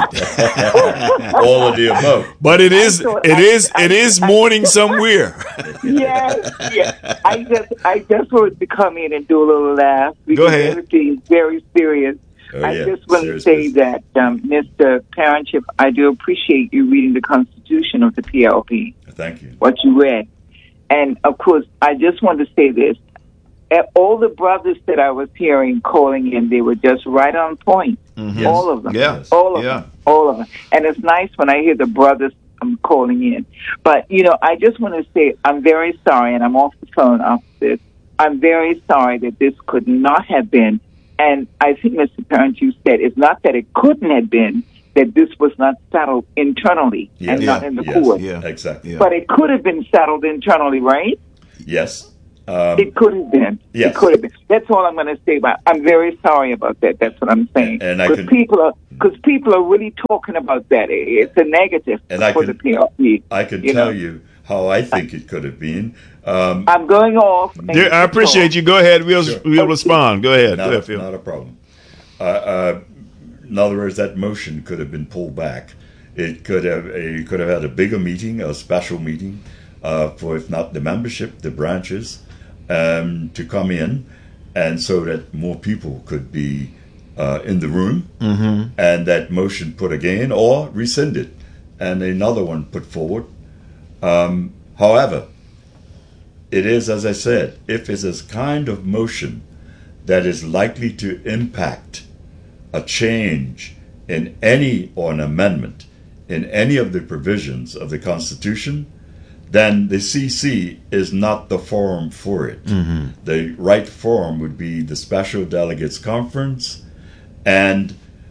S1: All of the above.
S3: But it is
S7: thought
S3: it
S7: I-
S3: is
S7: I-
S3: it is morning somewhere.
S7: Yes, yes. I just, I just wanted to come in and do a little laugh because
S3: Go ahead.
S7: everything is very serious.
S1: Oh,
S7: I
S1: yeah,
S7: just want
S1: serious
S7: to say
S1: business.
S7: that, um, Mister Parentship, I do appreciate you reading the Constitution of the P L P,
S1: Thank you.
S7: what you read. And, of course, I just want to say this. Eh, All the brothers that I was hearing calling in, they were just right on point.
S3: Mhm.
S7: All of them.
S3: Yeah.
S7: All of
S3: Yeah.
S7: them. All of them. And it's nice when I hear the brothers um, calling in. But, you know, I just want to say I'm very sorry, and I'm off the phone after this. I'm very sorry that this could not have been, and I think, Mister Parent, you said it's not that it couldn't have been, that this was not settled internally and not in the
S1: yes,
S7: court.
S3: Yeah.
S1: Exactly.
S3: Yeah.
S7: But it could have been settled internally, right?
S1: Yes. Um,
S7: it could have been.
S1: Yes.
S7: It could have been. That's all I'm going to say about. I'm very sorry about that. That's what I'm saying.
S1: And I
S7: Because
S1: can-
S7: people are because people are really talking about that. It's a negative
S1: And I
S7: for
S1: can-
S7: the P L P.
S1: I can
S7: you
S1: tell
S7: know.
S1: you how I think it could have been. Um,
S7: I'm going off. and
S3: Dear, I
S7: you
S3: appreciate
S7: talk.
S3: you. Go ahead. We'll
S1: Sure.
S3: we'll respond. Go ahead. Go
S1: not,
S3: ahead,
S1: a,
S3: Phil.
S1: not a problem. Uh, uh, in other words, that motion could have been pulled back. It could have you could have had a bigger meeting, a special meeting, uh, for if not the membership, the branches, um, to come in, and so that more people could be uh, in the room, mm-hmm. and that motion put again or rescinded, and another one put forward. Um, however, it is, as I said, if it's a kind of motion that is likely to impact a change in any or an amendment in any of the provisions of the Constitution, then the C C is not the forum for it. Mm-hmm. The right forum would be the Special Delegates Conference and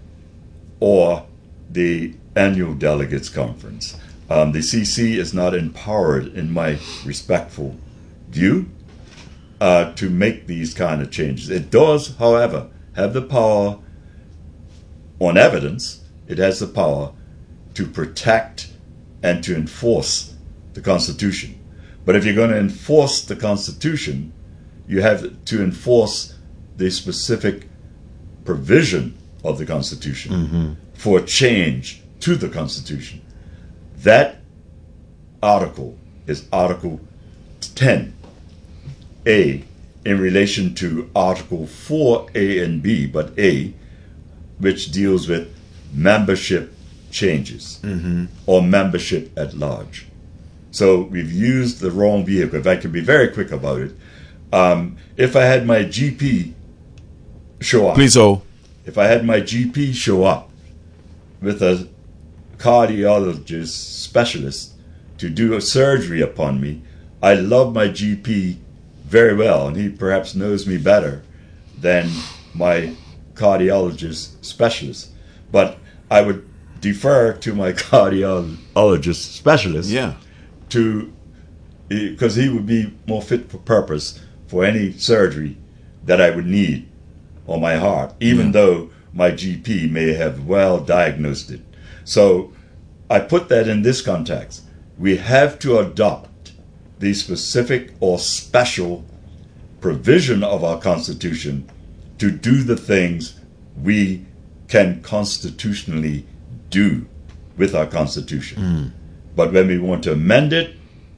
S1: or the Annual Delegates Conference. Um, the C C is not empowered, in my respectful view, uh, to make these kind of changes. It does, however, have the power on evidence. It has the power to protect and to enforce the Constitution. But if you're going to enforce the Constitution, you have to enforce the specific provision of the Constitution mm-hmm. for change to the Constitution. That article is Article ten A in relation to Article four A and B, but A, which deals with membership changes mm-hmm. or membership at large. So we've used the wrong vehicle. If I can be very quick about it, um, if I had my G P show up,
S3: Please hold.
S1: if I had my G P show up with a cardiologist specialist to do a surgery upon me, I love my G P very well, and he perhaps knows me better than my cardiologist specialist. But I would defer to my cardiologist specialist
S3: Yeah.
S1: to because he would be more fit for purpose for any surgery that I would need on my heart, even yeah. though my G P may have well diagnosed it. So I put that in this context. We have to adopt the specific or special provision of our Constitution to do the things we can constitutionally do with our Constitution. Mm. But when we want to amend it,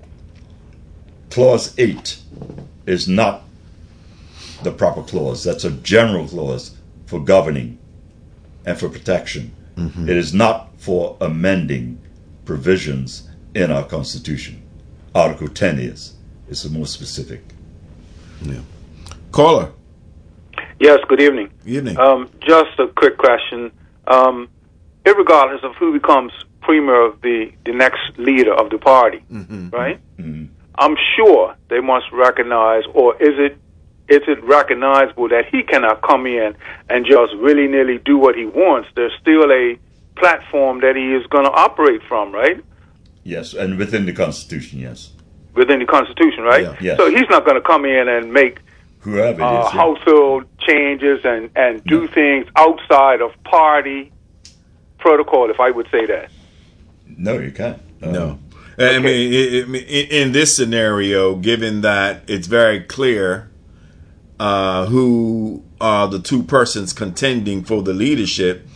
S1: Clause eight is not the proper clause. That's a general clause for governing and for protection. Mm-hmm. It is not for amending provisions in our Constitution. Article ten is. It's more specific.
S3: Yeah. Caller.
S8: Yes, good evening.
S3: Good evening.
S8: Um, just a quick question. Um, irregardless of who becomes premier of the, the next leader of the party, mm-hmm. right? Mm-hmm. I'm sure they must recognize, or is it is it recognizable that he cannot come in and just willy-nilly do what he wants? There's still a platform that he is going to operate from, right?
S1: Yes, and within the Constitution, yes.
S8: Within the Constitution, right?
S1: Yeah. Yes.
S8: So he's not going to come in and make
S1: whoever it
S8: uh,
S1: is, yeah.
S8: household changes and, and do
S1: no.
S8: things outside of party protocol, if I would say that.
S1: No, you can't. Um,
S3: no. Okay. I mean, it, it, in this scenario, given that it's very clear uh, who are the two persons contending for the leadership,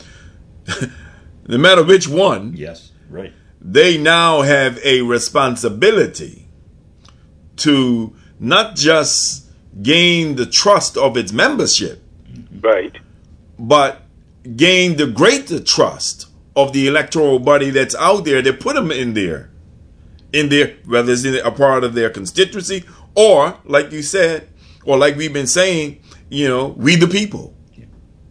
S3: no matter which one,
S1: yes, right,
S3: they now have a responsibility to not just gain the trust of its membership,
S8: right,
S3: but gain the greater trust of the electoral body that's out there that put them in there. In there, whether it's in a part of their constituency or, like you said, or like we've been saying, you know, we the people. Yeah.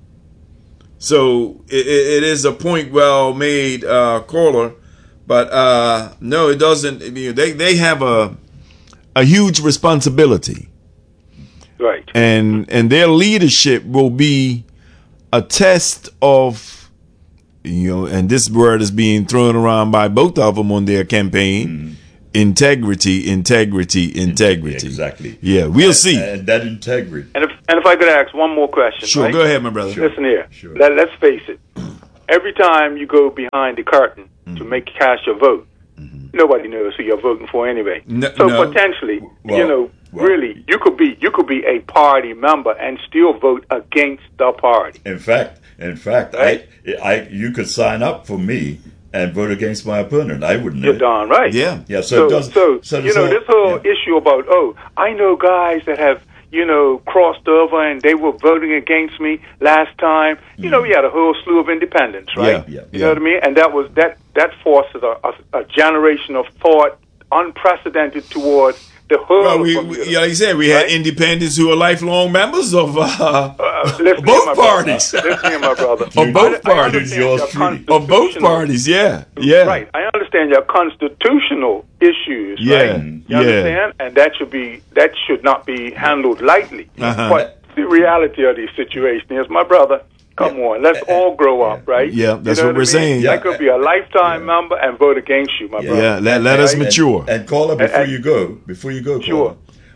S3: So it, it is a point well made, uh, caller, but uh, no, it doesn't. You know, they they have a a huge responsibility,
S8: right?
S3: And and their leadership will be a test of. You know, and this word is being thrown around by both of them on their campaign. integrity, integrity, integrity.
S1: Exactly.
S3: Yeah, we'll
S1: and,
S3: see.
S1: And that integrity.
S8: And if and if I could ask one more question,
S3: Sure,
S8: right?
S3: go ahead, my brother.
S1: Sure.
S8: Listen here.
S1: Sure.
S8: Let, let's face it. Every time you go behind the curtain
S3: Mm-hmm.
S8: to make cast your vote, nobody knows who you're voting for anyway.
S3: No-
S8: so
S3: no.
S8: potentially,
S1: Well,
S8: you know,
S1: well.
S8: really, you could be you could be a party member and still vote against the party.
S1: In fact, in fact,
S8: Right.
S1: I, I, you could sign up for me and vote against my opponent. I wouldn't.
S8: You're darn right.
S3: Yeah.
S1: Yeah. So,
S8: So,
S1: it does,
S8: so,
S1: so
S8: you know, this whole
S1: yeah.
S8: issue about, oh, I know guys that have, you know, crossed over and they were voting against me last time. You know, we had a whole slew of independents, right?
S3: Yeah, yeah,
S8: You know what I mean? And that was that that forces a, a, a generation of thought unprecedented towards the whole.
S3: Well, we,
S8: of
S3: we,
S8: Bermuda,
S3: yeah, like you said, we had
S8: right?
S3: independents who are lifelong members of uh,
S8: Uh, listen
S3: both
S8: here, my
S3: parties.
S8: Brother. Listen here, my brother.
S3: Of both
S8: I- I
S3: parties.
S8: understand
S1: Yours
S8: your
S1: truly.
S3: of both
S8: constitutional-
S3: parties. Yeah, yeah,
S8: Right. I understand your constitutional issues,
S3: Yeah,
S8: right? You
S3: yeah.
S8: understand? And that should be that should not be handled lightly.
S3: Uh-huh.
S8: But the reality of the situation is, my brother, come
S1: Yeah.
S8: on, let's all grow up, right?
S3: Yeah, that's
S8: You know
S3: what we're
S8: I mean?
S3: saying.
S8: I
S1: Yeah.
S8: could be a lifetime member and vote against you, my
S1: Yeah.
S8: brother.
S3: yeah. Let, let us
S1: And-
S3: mature.
S1: And caller, before
S8: And-
S1: you go, before you go, caller,
S8: Sure.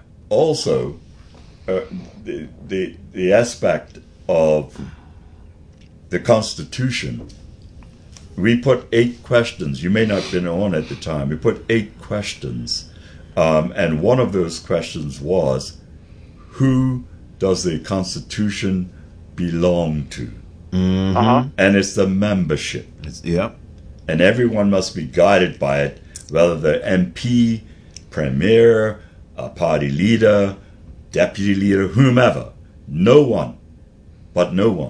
S1: also uh, the, the the aspect of the Constitution. We put eight questions. You may not have been on at the time. We put eight questions, um, and one of those questions was, "Who does the Constitution belong to?"
S8: Uh-huh.
S1: And it's the membership.
S3: It's- yeah,
S1: And everyone must be guided by it, whether they're M P, premier, a party leader, deputy leader, whomever. No one, but no one,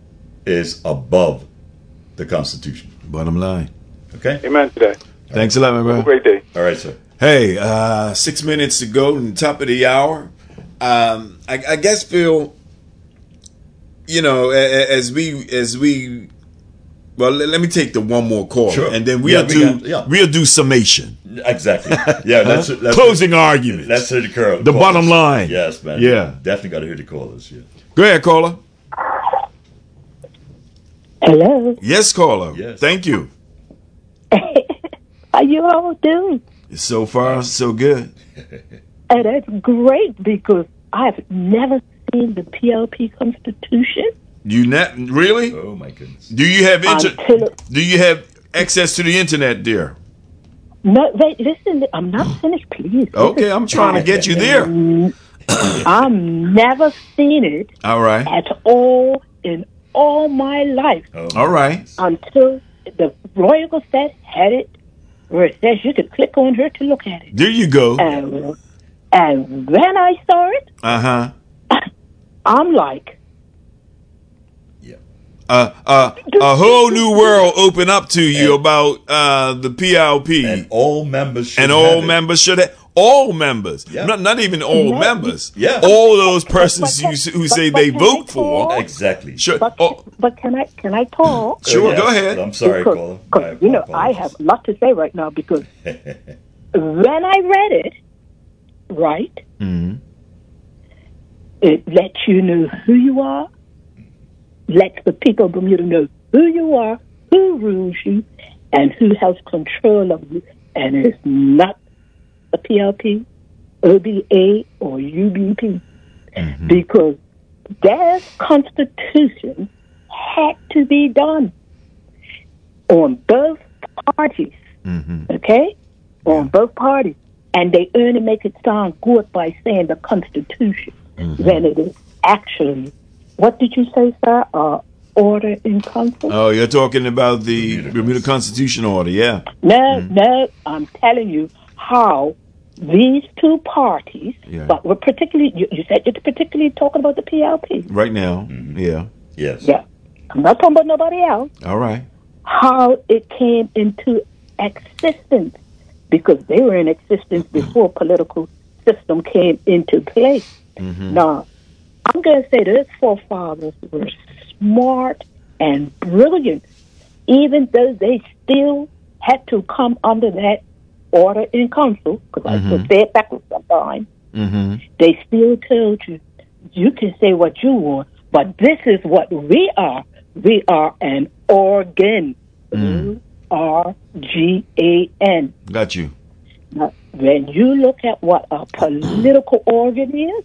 S1: is above the Constitution.
S3: bottom line.
S1: Okay?
S8: Amen to that.
S3: Thanks a lot, my
S8: Have a
S3: brother.
S8: great day.
S1: All right, sir.
S3: Hey, uh, six minutes to go, and top of the hour. Um, I, I guess, Phil, you know, a- a- as we as we, well, let, let me take the one more call,
S1: Sure.
S3: and then we'll
S1: Yeah, we
S3: do
S1: got- yeah.
S3: we'll do summation,
S1: Exactly. Yeah, that's that's
S3: closing argument.
S1: Let's hear the call.
S3: The bottom line.
S1: Yes, man.
S3: Yeah.
S1: Definitely got to hear the callers. Yeah.
S3: Go ahead, caller.
S9: Hello.
S3: Yes, caller.
S1: Yes.
S3: Thank you.
S9: How you all doing?
S3: So far, so good.
S9: And that's great because I've never seen the P L P Constitution.
S3: You not really?
S1: Oh my goodness.
S3: Do you have inter-
S9: Until-
S3: Do you have access to the internet, dear?
S9: No, wait, listen, I'm not finished, please.
S3: Okay, I'm trying to get you there.
S9: I've never seen it
S3: All right.
S9: at all in all my life
S1: Oh,
S3: All right.
S9: until the Royal Gazette had it where it says you could click on her to look at it.
S3: There you go.
S9: And, and when I saw it,
S3: Uh huh.
S9: I'm like,
S3: Uh, uh, a whole new world open up to you about uh, the P L P,
S1: And
S3: and,
S1: all members should
S3: all
S1: have it.
S3: members should have. All members,
S1: Yeah.
S3: not not even all
S9: Yeah.
S3: members.
S1: Yeah.
S3: All those persons
S9: But-
S3: who, s- who
S9: but-
S3: say
S9: but
S3: they
S9: can
S3: vote
S9: I
S3: for.
S9: talk?
S1: Exactly.
S3: Sure.
S9: but,
S3: Oh,
S9: but can I can I talk?
S3: sure.
S1: Yes.
S3: Go ahead.
S1: I'm sorry,
S9: Because-
S1: caller.
S9: 'cause,
S1: My-
S9: you
S1: my
S9: know, I
S1: apologies.
S9: have a lot to say right now because when I read it, right,
S3: Mhm.
S9: it lets you know who you are, lets the people of Bermuda know who you are, who rules you, and who has control of you. And it's not the P L P, O B A, or U B P. Because their constitution had to be done on both parties, okay? On both parties. And they only make it sound good by saying the Constitution when it is actually, what did you say, sir? Uh, order in council?
S3: Oh, you're talking about the
S1: Bermuda
S3: Bermuda Constitution order, yeah.
S9: No, no, I'm telling you how these two parties,
S3: Yeah.
S9: but we're particularly, you, you said you're particularly talking about the P L P.
S3: Right now, yeah.
S1: Yes.
S9: Yeah. I'm not talking about nobody else.
S3: All right.
S9: How it came into existence, because they were in existence before political system came into place. Now, I'm going to say those forefathers were smart and brilliant, even though they still had to come under that order in council, because I could say it backwards sometimes.
S3: Mm-hmm.
S9: They still told you, you can say what you want, but this is what we are. We are an organ. O R G A N.
S3: Got you.
S9: Now, when you look at what a political organ is,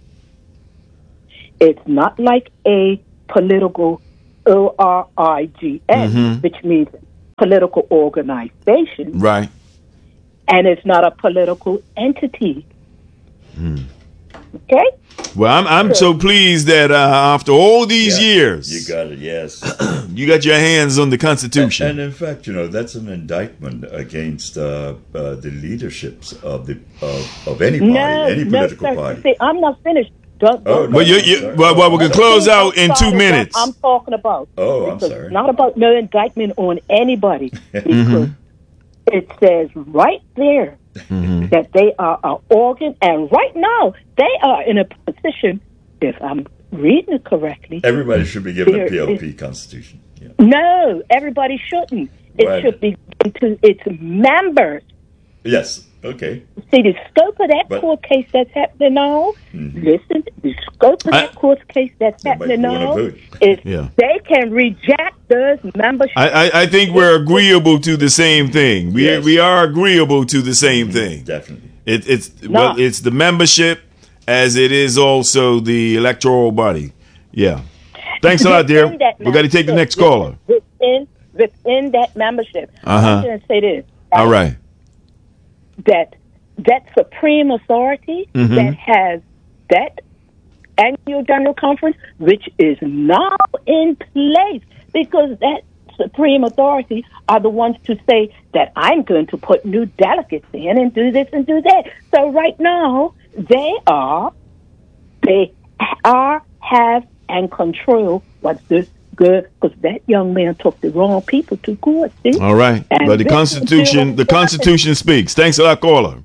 S9: it's not like a political O R I G N,
S3: Mhm.
S9: which means political organization,
S3: Right.
S9: and it's not a political entity.
S3: Hmm.
S9: Okay?
S3: Well, I'm I'm so pleased that uh, after all these
S1: Yeah,
S3: years,
S1: You got it, yes.
S3: you got your hands on the Constitution.
S1: And in fact, you know, that's an indictment against uh, uh, the leaderships of the of, of any party,
S9: No,
S1: any
S9: no,
S1: political
S9: sir.
S1: party.
S9: See, I'm not finished. Don't,
S1: Oh,
S9: don't,
S1: no,
S3: well, you,
S1: I'm
S3: you,
S1: sorry.
S3: well, well, we can close
S9: I'm
S3: out in two
S9: sorry,
S3: minutes.
S9: I'm talking about.
S1: Oh, I'm
S9: Because
S1: sorry.
S9: It's not about no indictment on anybody. Because
S3: Mhm.
S9: it says right there
S3: Mhm.
S9: that they are an organ, and right now they are in a position, if I'm reading it correctly.
S1: Everybody should be given a
S9: There
S1: P L P
S9: is-
S1: constitution. Yeah.
S9: No, everybody shouldn't. It
S1: Right.
S9: should be given to its members.
S1: Yes. Okay.
S9: See, the scope of that
S1: But-
S9: court case that's happening now,
S1: Mhm.
S9: listen, the scope of
S3: I-
S9: that court case that's
S1: Somebody
S9: happening
S1: wanna
S9: now
S1: vote.
S9: is
S3: Yeah.
S9: they can reject those membership.
S3: I, I, I think we're agreeable to the same thing. We
S1: Yes.
S3: we are agreeable to the same thing.
S1: Definitely.
S3: It, it's well, it's the membership as it is also the electoral body. Yeah. Thanks a lot, dear.
S9: Within that
S3: We got to take the next
S9: membership,
S3: caller.
S9: Within, within that membership,
S3: Uh-huh.
S9: I'm going to say this.
S3: All right.
S9: That that supreme authority
S3: Mhm.
S9: that has that annual general conference, which is now in place, because that supreme authority are the ones to say that I'm going to put new delegates in and do this and do that. So right now they are, they are, have, and control what's this good, because that young man took the wrong people to court. See?
S3: All right.
S9: And
S3: But the
S9: this
S3: Constitution,
S9: is
S3: the Constitution speaks. Thanks a lot, caller.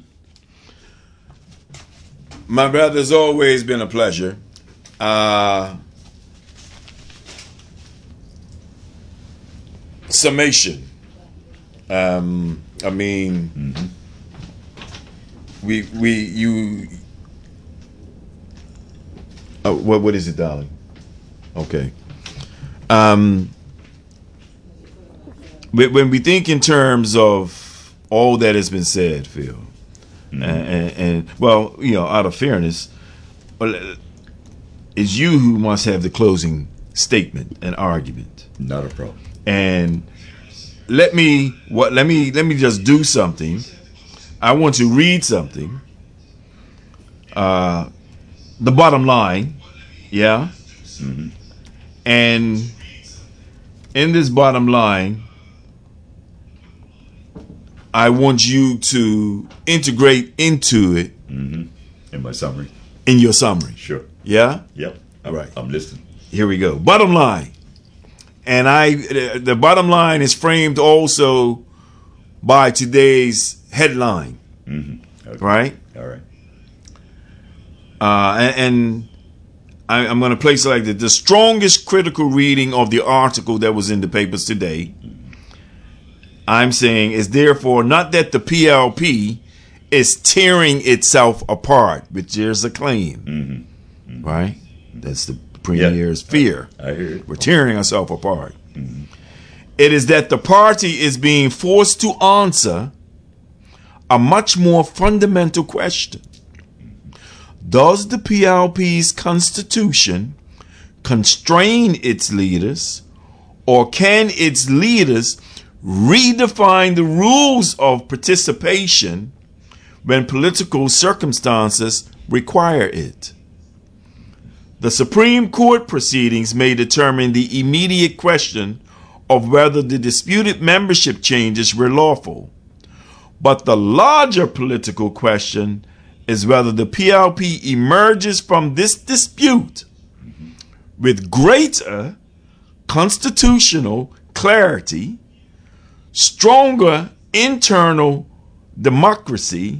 S3: My brother, it's always been a pleasure. Uh, summation. Um, I mean,
S1: Mm-hmm.
S3: we we you. Oh, what what is it, darling? Okay. Um, when when we think in terms of all that has been said, Phil,
S1: Mm-hmm.
S3: and, and, and well, you know, out of fairness, well, it's you who must have the closing statement and argument.
S1: Not a problem.
S3: And let me what let me let me just do something. I want to read something. Uh, the bottom line, yeah.
S1: Mm-hmm.
S3: And in this bottom line, I want you to integrate into it
S1: Mm-hmm. In my summary.
S3: in your summary.
S1: Sure.
S3: Yeah?
S1: Yep. I'm,
S3: Right.
S1: I'm listening.
S3: Here we go. Bottom line. And I the, the bottom line is framed also by today's headline,
S1: Mm-hmm. Okay.
S3: right?
S1: All right.
S3: Uh, and, and I, I'm going to place it like this. The strongest critical reading of the article that was in the papers today, I'm saying, is therefore not that the P L P is tearing itself apart, which there's a claim,
S1: Mm-hmm. Mm-hmm.
S3: right? That's the premier's
S1: Yeah.
S3: fear.
S1: I hear it.
S3: We're tearing ourselves apart.
S1: Mm-hmm.
S3: It is that the party is being forced to answer a much more fundamental question. Does the P L P's constitution constrain its leaders, or can its leaders redefine the rules of participation when political circumstances require it? The Supreme Court proceedings may determine the immediate question of whether the disputed membership changes were lawful. But the larger political question is whether the P L P emerges from this dispute with greater constitutional clarity, stronger internal democracy,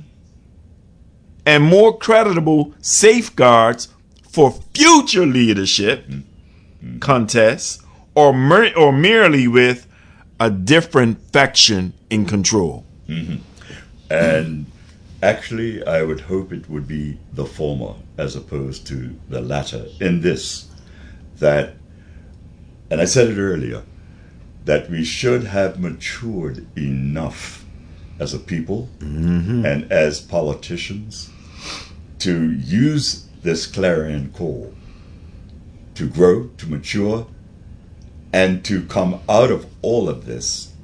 S3: and more credible safeguards for future leadership contests, or mer- or merely with a different faction in control.
S1: Mm-hmm. And actually, I would hope it would be the former as opposed to the latter in this, that, and I said it earlier, that we should have matured enough as a people
S3: Mm-hmm.
S1: and as politicians to use this clarion call to grow, to mature, and to come out of all of this